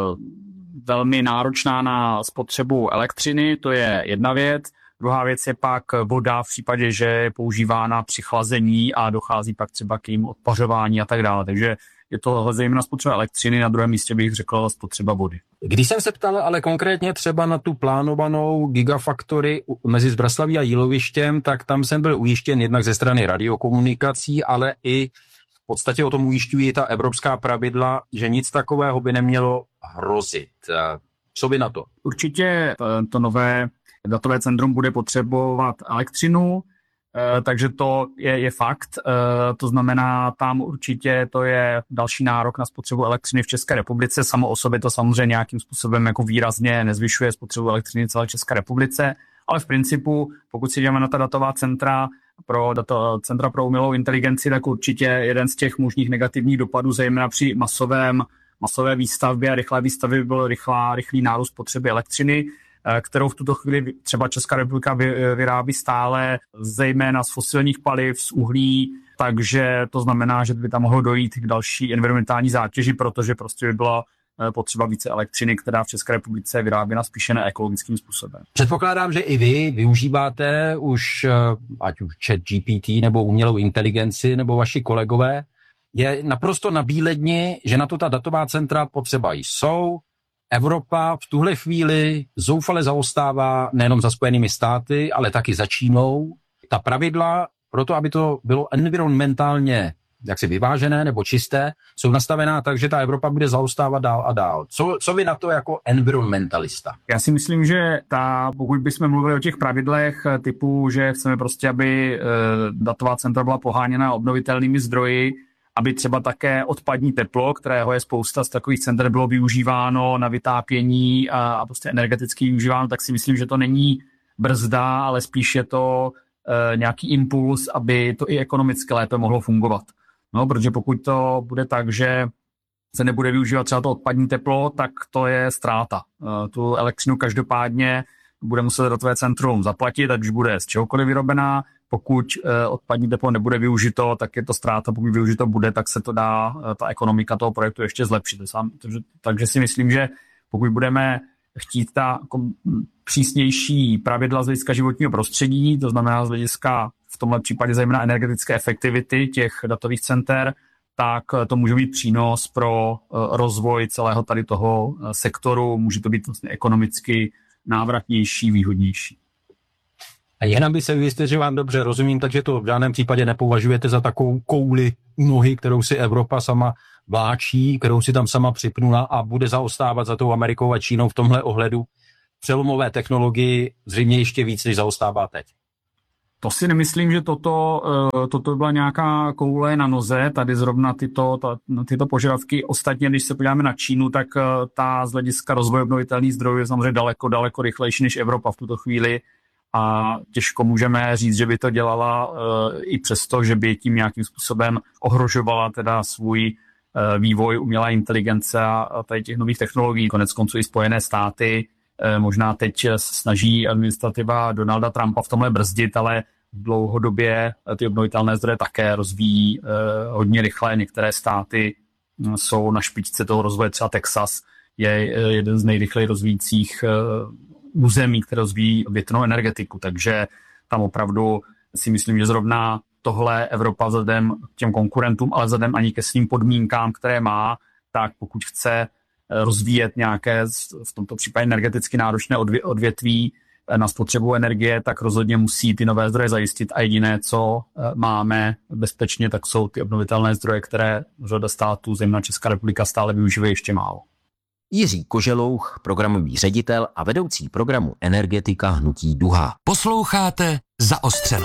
velmi náročná na spotřebu elektřiny, to je jedna věc. Druhá věc je pak voda v případě, že je používána při chlazení a dochází pak třeba k jejím odpařování a tak dále. Takže je to zejména spotřeba elektřiny, na druhém místě bych řekl spotřeba vody. Když jsem se ptal ale konkrétně třeba na tu plánovanou Gigafactory mezi Zbraslaví a Jílovištěm, tak tam jsem byl ujištěn jednak ze strany radiokomunikací, ale i v podstatě o tom ujišťují ta evropská pravidla, že nic takového by nemělo hrozit. Co by na to? Určitě to nové datové centrum bude potřebovat elektřinu, takže to je fakt. To znamená, tam určitě to je další nárok na spotřebu elektřiny v České republice. Samo o sobě to samozřejmě nějakým způsobem jako výrazně nezvyšuje spotřebu elektřiny celé České republice, ale v principu, pokud si jdeme na ta datová centra pro umělou inteligenci, tak určitě jeden z těch možných negativních dopadů, zejména při masové výstavbě a rychlé výstavbě, by byl rychlý nárůst potřeby elektřiny, kterou v tuto chvíli třeba Česká republika vyrábí stále, zejména z fosilních paliv, z uhlí, takže to znamená, že by tam mohlo dojít k další environmentální zátěži, protože prostě by byla potřeba více elektřiny, která v České republice je vyráběna spíše neekologickým způsobem. Předpokládám, že i vy využíváte už ať už ChatGPT nebo umělou inteligenci nebo vaši kolegové. Je naprosto nabíledni, že na to ta datová centra potřeba jsou. Evropa v tuhle chvíli zoufale zaostává nejenom za Spojenými státy, ale taky za Čínou. Ta pravidla pro to, aby to bylo environmentálně jaksi vyvážené nebo čisté, jsou nastavená tak, že ta Evropa bude zaostávat dál a dál. Co vy na to jako environmentalista? Já si myslím, že pokud bychom mluvili o těch pravidlech typu, že chceme prostě, aby datová centra byla poháněna obnovitelnými zdroji, aby třeba také odpadní teplo, kterého je spousta z takových center, bylo využíváno na vytápění a prostě energeticky využíváno, tak si myslím, že to není brzda, ale spíš je to nějaký impuls, aby to i ekonomicky lépe mohlo fungovat. No, protože pokud to bude tak, že se nebude využívat třeba to odpadní teplo, tak to je ztráta. Tu elektřinu každopádně bude muset datové centrum zaplatit, ať už bude z čehokoliv vyrobená. Pokud odpadní teplo nebude využito, tak je to ztráta. Pokud využito bude, tak se to dá, ta ekonomika toho projektu ještě zlepšit. Takže si myslím, že pokud budeme chtít ta přísnější pravidla z hlediska životního prostředí, to znamená z hlediska v tomhle případě zejména energetické efektivity těch datových center, tak to může být přínos pro rozvoj celého tady toho sektoru. Může to být vlastně ekonomicky návratnější, výhodnější. A jen aby se ujistit, že vám dobře rozumím, takže to v žádném případě nepovažujete za takovou kouli nohy, kterou si Evropa sama vláčí, kterou si tam sama připnula a bude zaostávat za tou Amerikou a Čínou v tomhle ohledu přelomové technologii zřejmě ještě víc, než zaostává teď. To si nemyslím, že toto byla nějaká koule na noze, tady zrovna tyto požadavky. Ostatně, když se podíváme na Čínu, tak ta z hlediska rozvoje obnovitelných zdrojů je samozřejmě daleko rychlejší než Evropa v tuto chvíli a těžko můžeme říct, že by to dělala i přesto, že by tím nějakým způsobem ohrožovala teda svůj vývoj umělé inteligence a tady těch nových technologií. Konec konců i Spojené státy možná teď snaží administrativa Donalda Trumpa v tomhle brzdit, ale dlouhodobě ty obnovitelné zdroje také rozvíjí hodně rychle. Některé státy jsou na špičce toho rozvoje, třeba Texas je jeden z nejrychleji rozvíjících území, které rozvíjí větrnou energetiku, takže tam opravdu si myslím, že zrovna tohle Evropa vzhledem k těm konkurentům, ale vzhledem ani ke svým podmínkám, které má, tak pokud chce rozvíjet nějaké, v tomto případě energeticky náročné odvětví na spotřebu energie, tak rozhodně musí ty nové zdroje zajistit a jediné, co máme bezpečně, tak jsou ty obnovitelné zdroje, které řada států, zejména Česká republika, stále využívají ještě málo. Jiří Koželouch, programový ředitel a vedoucí programu Energetika hnutí Duha. Posloucháte Zaostřeno.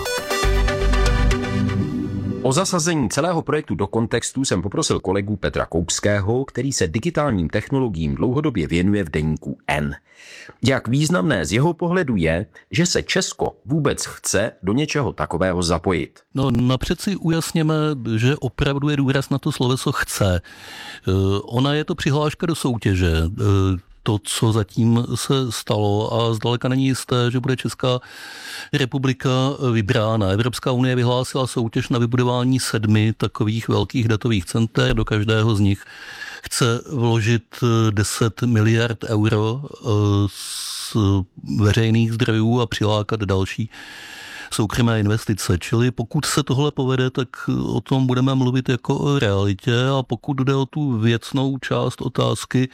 O zasazení celého projektu do kontextu jsem poprosil kolegu Petra Koupského, který se digitálním technologiím dlouhodobě věnuje v deníku N. Jak významné z jeho pohledu je, že se Česko vůbec chce do něčeho takového zapojit? No napřed si ujasněme, že opravdu je důraz na to sloveso chce. Ona je to přihláška do soutěže. To, co zatím se stalo a zdaleka není jisté, že bude Česká republika vybrána. Evropská unie vyhlásila soutěž na vybudování 7 takových velkých datových center. Do každého z nich chce vložit 10 miliard euro z veřejných zdrojů a přilákat další soukromé investice. Čili pokud se tohle povede, tak o tom budeme mluvit jako o realitě a pokud jde o tu věcnou část otázky,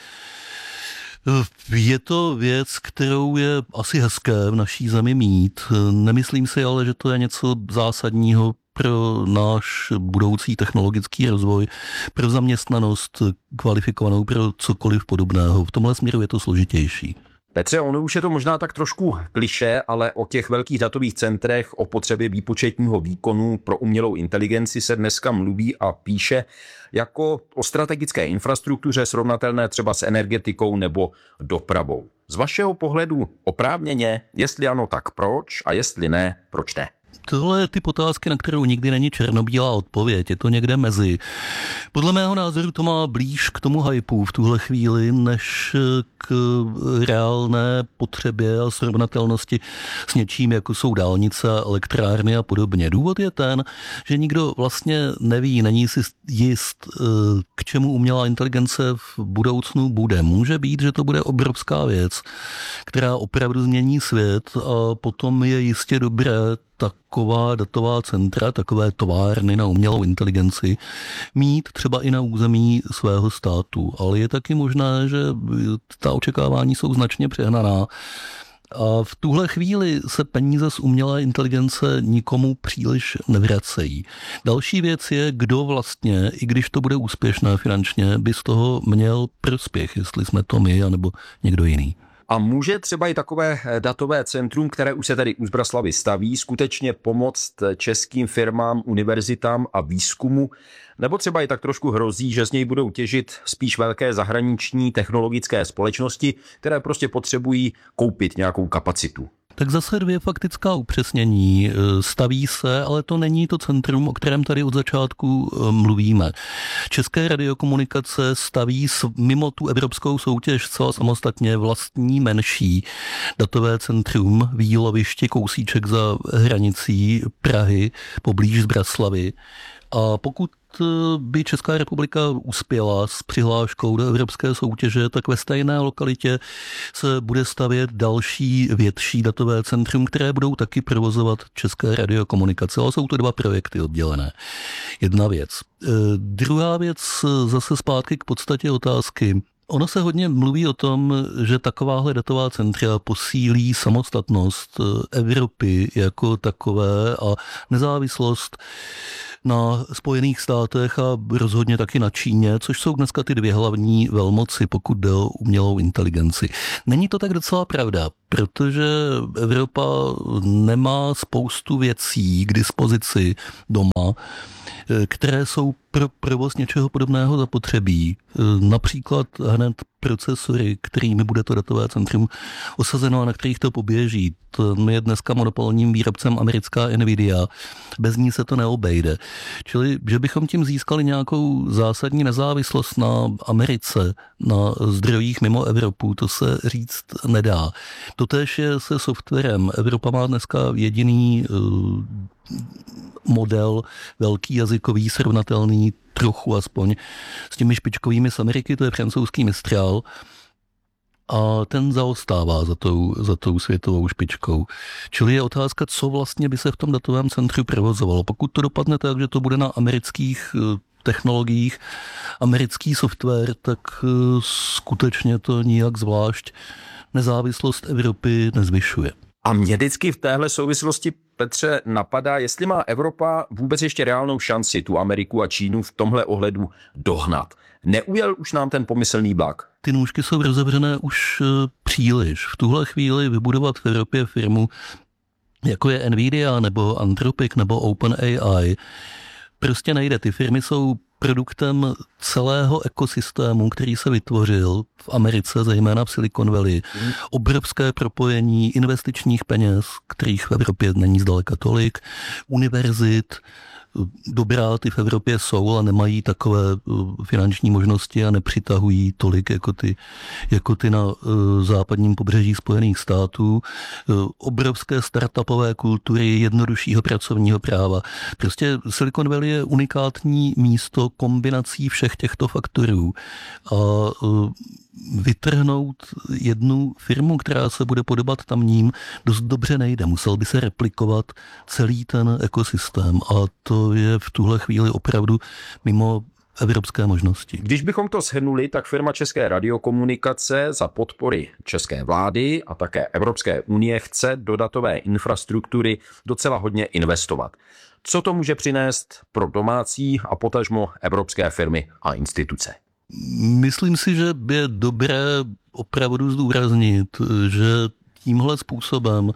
je to věc, kterou je asi hezké v naší zemi mít. Nemyslím si ale, že to je něco zásadního pro náš budoucí technologický rozvoj, pro zaměstnanost kvalifikovanou, pro cokoliv podobného. V tomhle směru je to složitější. Petře, ono už je to možná tak trošku klišé, ale o těch velkých datových centrech, o potřebě výpočetního výkonu pro umělou inteligenci se dneska mluví a píše jako o strategické infrastruktuře srovnatelné třeba s energetikou nebo dopravou. Z vašeho pohledu oprávněně, jestli ano, tak proč a jestli ne, proč ne? Tohle je typ otázky, na kterou nikdy není černobílá odpověď, je to někde mezi. Podle mého názoru to má blíž k tomu hypeu v tuhle chvíli, než k reálné potřebě a srovnatelnosti s něčím, jako jsou dálnice, elektrárny a podobně. Důvod je ten, že nikdo vlastně neví, není si jist, k čemu umělá inteligence v budoucnu bude. Může být, že to bude obrovská věc, která opravdu změní svět a potom je jistě dobré taková datová centra, takové továrny na umělou inteligenci mít třeba i na území svého státu. Ale je taky možné, že ta očekávání jsou značně přehnaná. A v tuhle chvíli se peníze z umělé inteligence nikomu příliš nevracejí. Další věc je, kdo vlastně, i když to bude úspěšné finančně, by z toho měl prospěch, jestli jsme to my, anebo někdo jiný. A může třeba i takové datové centrum, které už se tady u Zbraslavy staví, skutečně pomoct českým firmám, univerzitám a výzkumu? Nebo třeba i tak trošku hrozí, že z něj budou těžit spíš velké zahraniční technologické společnosti, které prostě potřebují koupit nějakou kapacitu? Tak zase 2 faktická upřesnění. Staví se, ale to není to centrum, o kterém tady od začátku mluvíme. České radiokomunikace staví mimo tu evropskou soutěž celá samostatně vlastní menší datové centrum v Jílovišti, kousíček za hranicí Prahy, poblíž Zbraslavy. A pokud by Česká republika uspěla s přihláškou do evropské soutěže, tak ve stejné lokalitě se bude stavět další větší datové centrum, které budou taky provozovat České radiokomunikace. Ale jsou to 2 projekty oddělené. Jedna věc. Druhá věc, zase zpátky k podstatě otázky. Ono se hodně mluví o tom, že takováhle datová centra posílí samostatnost Evropy jako takové a nezávislost na Spojených státech a rozhodně taky na Číně, což jsou dneska ty 2 hlavní velmoci, pokud jde o umělou inteligenci. Není to tak docela pravda, protože Evropa nemá spoustu věcí k dispozici doma, které jsou pro provoz něčeho podobného zapotřebí. Například hned procesory, kterými bude to datové centrum osazeno a na kterých to poběží. To je dneska monopolním výrobcem americká Nvidia. Bez ní se to neobejde. Čili, že bychom tím získali nějakou zásadní nezávislost na Americe, na zdrojích mimo Evropu, to se říct nedá. Totéž je se softwarem. Evropa má dneska jediný model, velký jazykový, srovnatelný trochu aspoň s těmi špičkovými z Ameriky, to je francouzský Mistral, a ten zaostává za tou světovou špičkou. Čili je otázka, co vlastně by se v tom datovém centru provozovalo. Pokud to dopadne tak, že to bude na amerických technologiích, americký software, tak skutečně to nijak zvlášť nezávislost Evropy nezvyšuje. A mě vždycky v téhle souvislosti, Petře, napadá, jestli má Evropa vůbec ještě reálnou šanci tu Ameriku a Čínu v tomhle ohledu dohnat. Neujel už nám ten pomyslný vlak? Ty nůžky jsou rozevřené už příliš. V tuhle chvíli vybudovat v Evropě firmu, jako je Nvidia nebo Anthropic nebo OpenAI, prostě nejde. Ty firmy jsou produktem celého ekosystému, který se vytvořil v Americe, zejména v Silicon Valley. Obrovské propojení investičních peněz, kterých v Evropě není zdaleka tolik, univerzit, dobrá, ty v Evropě jsou, ale nemají takové finanční možnosti a nepřitahují tolik jako ty na západním pobřeží Spojených států. Obrovské startupové kultury, jednoduššího pracovního práva. Prostě Silicon Valley je unikátní místo kombinací všech těchto faktorů. A vytrhnout jednu firmu, která se bude podobat tamním, dost dobře nejde. Musel by se replikovat celý ten ekosystém a to je v tuhle chvíli opravdu mimo evropské možnosti. Když bychom to shrnuli, tak firma České radiokomunikace za podpory české vlády a také Evropské unie chce do datové infrastruktury docela hodně investovat. Co to může přinést pro domácí a potažmo evropské firmy a instituce? Myslím si, že je dobré opravdu zdůraznit, že tímhle způsobem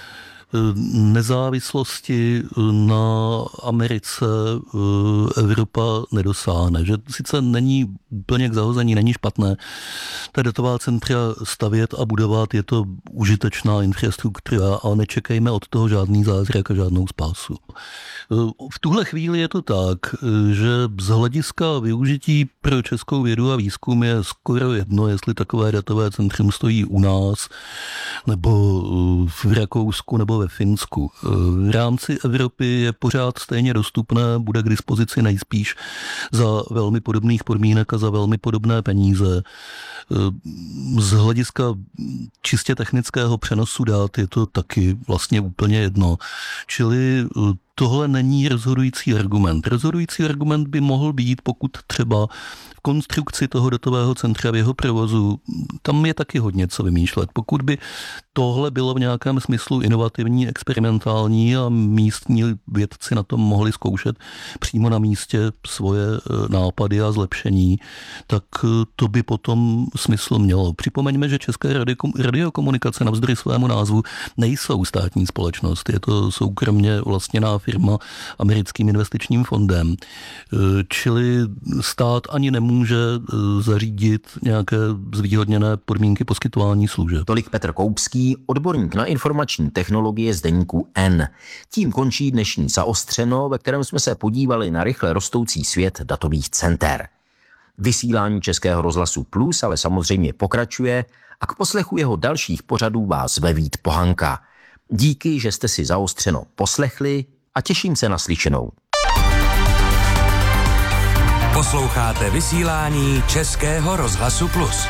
nezávislosti na Americe Evropa nedosáhne. Že sice není úplně k zahození, není špatné ta datová centra stavět a budovat, je to užitečná infrastruktura, ale nečekejme od toho žádný zázrak a žádnou spásu. V tuhle chvíli je to tak, že z hlediska využití pro českou vědu a výzkum je skoro jedno, jestli takové datové centrum stojí u nás, nebo v Rakousku, nebo ve Finsku. V rámci Evropy je pořád stejně dostupné, bude k dispozici nejspíš za velmi podobných podmínek a za velmi podobné peníze. Z hlediska čistě technického přenosu dat je to taky vlastně úplně jedno. Čili tohle není rozhodující argument. Rozhodující argument by mohl být, pokud třeba v konstrukci toho datového centra v jeho provozu, tam je taky hodně co vymýšlet. Pokud by tohle bylo v nějakém smyslu inovativní, experimentální a místní vědci na tom mohli zkoušet přímo na místě svoje nápady a zlepšení, tak to by potom smysl mělo. Připomeňme, že České radiokomunikace navzdory svému názvu nejsou státní společnost. Je to soukromně vlastněná firma, firma americkým investičním fondem. Čili stát ani nemůže zařídit nějaké zvýhodněné podmínky poskytování služeb. Tolik Petr Koupský, odborník na informační technologie z deníku N. Tím končí dnešní Zaostřeno, ve kterém jsme se podívali na rychle rostoucí svět datových center. Vysílání Českého rozhlasu Plus ale samozřejmě pokračuje a k poslechu jeho dalších pořadů vás zve Vít Pohanka. Díky, že jste si Zaostřeno poslechli a těším se na slyšenou. Posloucháte vysílání Českého rozhlasu Plus.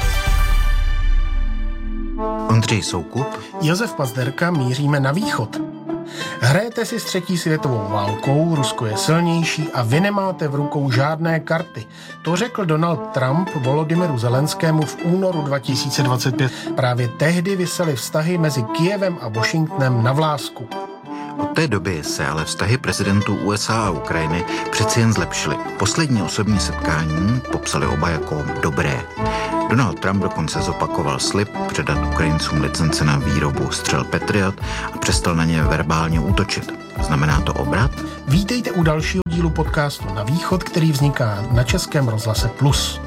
Ondřej Soukup, Josef Pazderka, míříme na východ. Hrajete si s třetí světovou válkou, Rusko je silnější a vy nemáte v rukou žádné karty. To řekl Donald Trump Volodymyru Zelenskému v únoru 2025. Právě tehdy visely vztahy mezi Kyjevem a Washingtonem na vlásku. Od té doby se ale vztahy prezidentů USA a Ukrajiny přeci jen zlepšily. Poslední osobní setkání popsali oba jako dobré. Donald Trump dokonce zopakoval slib předat Ukrajincům licence na výrobu střel Patriot a přestal na ně verbálně útočit. Znamená to obrat? Vítejte u dalšího dílu podcastu Na východ, který vzniká na Českém rozhlase Plus.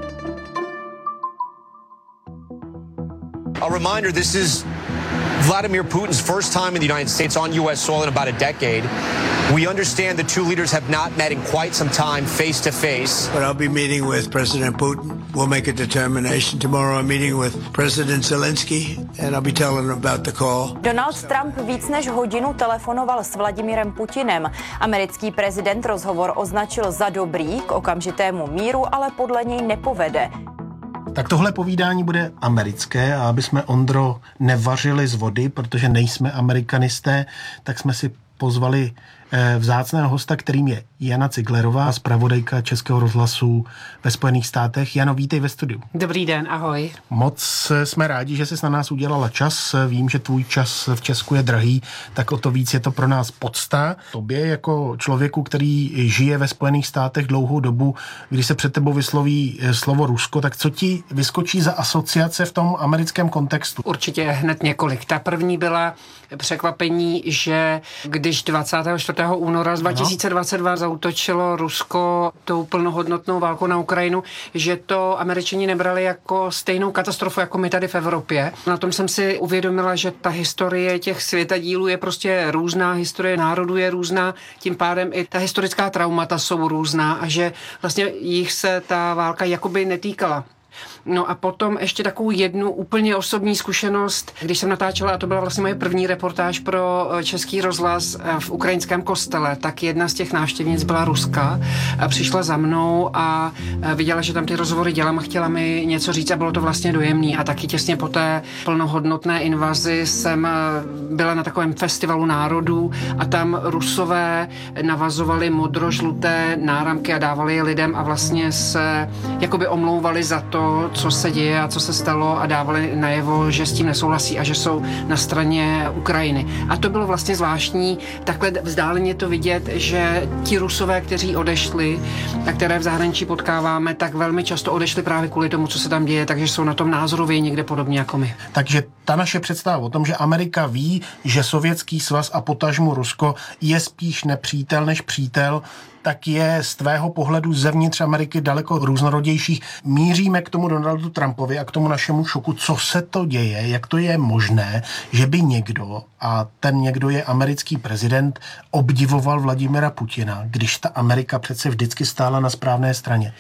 A reminder, this is Vladimir Putin's first time in the United States on U.S. soil in about a decade. We understand the two leaders have not met in quite some time face to face. But I'll be meeting with President Putin. We'll make a determination. Tomorrow I'm meeting with President Zelensky and I'll be telling him about the call. Donald Trump víc než hodinu telefonoval s Vladimirem Putinem. Americký prezident rozhovor označil za dobrý, k okamžitému míru ale podle něj nepovede. Tak tohle povídání bude americké a aby jsme, Ondro, nevařili z vody, protože nejsme amerikanisté, tak jsme si pozvali vzácného hosta, kterým je Jana Ciglerová, zpravodajka Českého rozhlasu ve Spojených státech. Jano, vítej ve studiu. Dobrý den, ahoj. Moc jsme rádi, že jsi na nás udělala čas. Vím, že tvůj čas v Česku je drahý, tak o to víc je to pro nás podsta. Tobě jako člověku, který žije ve Spojených státech dlouhou dobu, když se před tebou vysloví slovo Rusko, tak co ti vyskočí za asociace v tom americkém kontextu? Určitě hned několik. Ta první byla překvapení, že když 24. února 2022 zaútočilo Rusko tou plnohodnotnou válkou na Ukrajinu, že to Američani nebrali jako stejnou katastrofu jako my tady v Evropě. Na tom jsem si uvědomila, že ta historie těch světadílů je prostě různá, historie národů je různá, tím pádem i ta historická traumata jsou různá a že vlastně jich se ta válka jakoby netýkala. No a potom ještě takovou jednu úplně osobní zkušenost, když jsem natáčela, a to byla vlastně moje první reportáž pro Český rozhlas v ukrajinském kostele, tak jedna z těch návštěvnic byla Ruska a přišla za mnou a viděla, že tam ty rozhovory dělám a chtěla mi něco říct a bylo to vlastně dojemný. A taky těsně po té plnohodnotné invazi jsem byla na takovém festivalu národů a tam Rusové navazovali modro-žluté náramky a dávali je lidem a vlastně se jakoby omlouvali za to, co se děje a co se stalo a dávali najevo, že s tím nesouhlasí a že jsou na straně Ukrajiny. A to bylo vlastně zvláštní takhle vzdáleně to vidět, že ti Rusové, kteří odešli a které v zahraničí potkáváme, tak velmi často odešli právě kvůli tomu, co se tam děje, takže jsou na tom názorově někde podobně jako my. Takže ta naše představa o tom, že Amerika ví, že Sovětský svaz a potažmu Rusko je spíš nepřítel než přítel, tak je z tvého pohledu zevnitř Ameriky daleko různorodějších. Míříme k tomu Donaldu Trumpovi a k tomu našemu šoku, co se to děje, jak to je možné, že by někdo, a ten někdo je americký prezident, obdivoval Vladimira Putina, když ta Amerika přece vždycky stála na správné straně.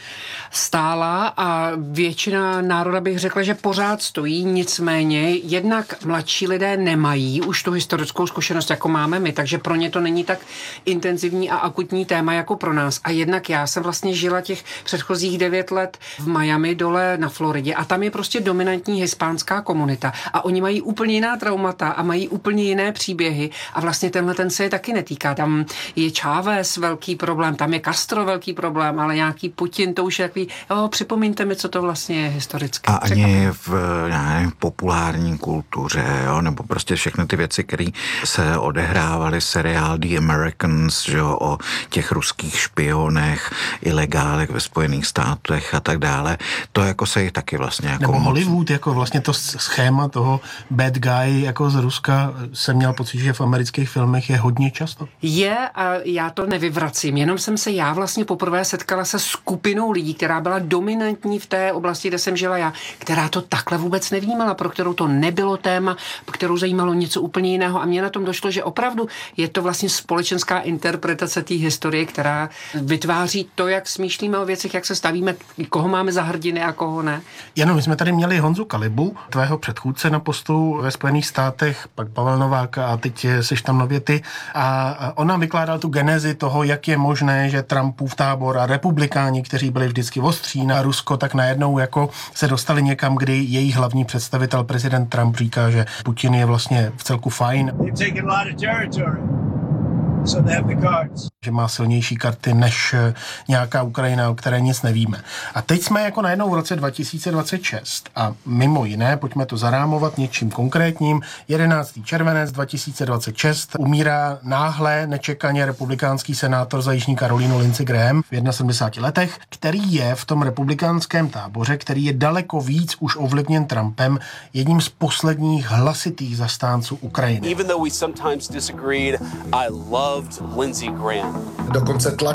Stála a většina národa bych řekla, že pořád stojí, nicméně jednak mladší lidé nemají už tu historickou zkušenost, jako máme my, takže pro ně to není tak intenzivní a akutní téma, jako pro nás. A jednak já jsem vlastně žila těch předchozích 9 let v Miami dole na Floridě a tam je prostě dominantní hispánská komunita a oni mají úplně jiná traumata a mají úplně jiné příběhy a vlastně tenhle ten se je taky netýká. Tam je Chávez velký problém, tam je Castro velký problém, ale nějaký Putin, to už je takový, připomeňte mi, co to vlastně je historicky. A ani v populární kultuře, jo, nebo prostě všechny ty věci, které se odehrávaly, seriál The Americans, že jo, o těch ruských špionech, ilegálech ve Spojených státech a tak dále, to jako se jich taky vlastně jako... Nebo Hollywood, jako vlastně to schéma toho bad guy jako z Ruska jsem měl pocit, že v amerických filmech je hodně často. Je a já to nevyvracím, jenom jsem se já vlastně poprvé setkala se skupinou lidí, která byla dominantní v té oblasti, kde jsem žila já, která to takhle vůbec nevnímala, pro kterou to nebylo téma, kterou zajímalo něco úplně jiného a mně na tom došlo, že opravdu je to vlastně společenská interpretace té historie, která vytváří to, jak smýšlíme o věcech, jak se stavíme, koho máme za hrdiny a koho ne. Jenom my jsme tady měli Honzu Kalibu, tvého předchůdce na postu ve Spojených státech, pak Pavel Novák a teď seš tam nově ty. A on nám vykládal tu genezi toho, jak je možné, že Trumpův tábor a republikáni, kteří byli vždycky ostří na Rusko, tak najednou jako se dostali někam, kdy jejich hlavní představitel, prezident Trump, říká, že Putin je vlastně v celku fajn. Že má silnější karty než nějaká Ukrajina, o které nic nevíme. A teď jsme jako najednou v roce 2026 a mimo jiné, pojďme to zarámovat něčím konkrétním, 11. červenec 2026 umírá náhle, nečekaně republikánský senátor za Jižní Karolínu Lindsey Graham v 71 letech, který je v tom republikánském táboře, který je daleko víc už ovlivněn Trumpem, jedním z posledních hlasitých zastánců Ukrajiny. Even though we sometimes disagreed, I loved Lindsey Graham. Dokonce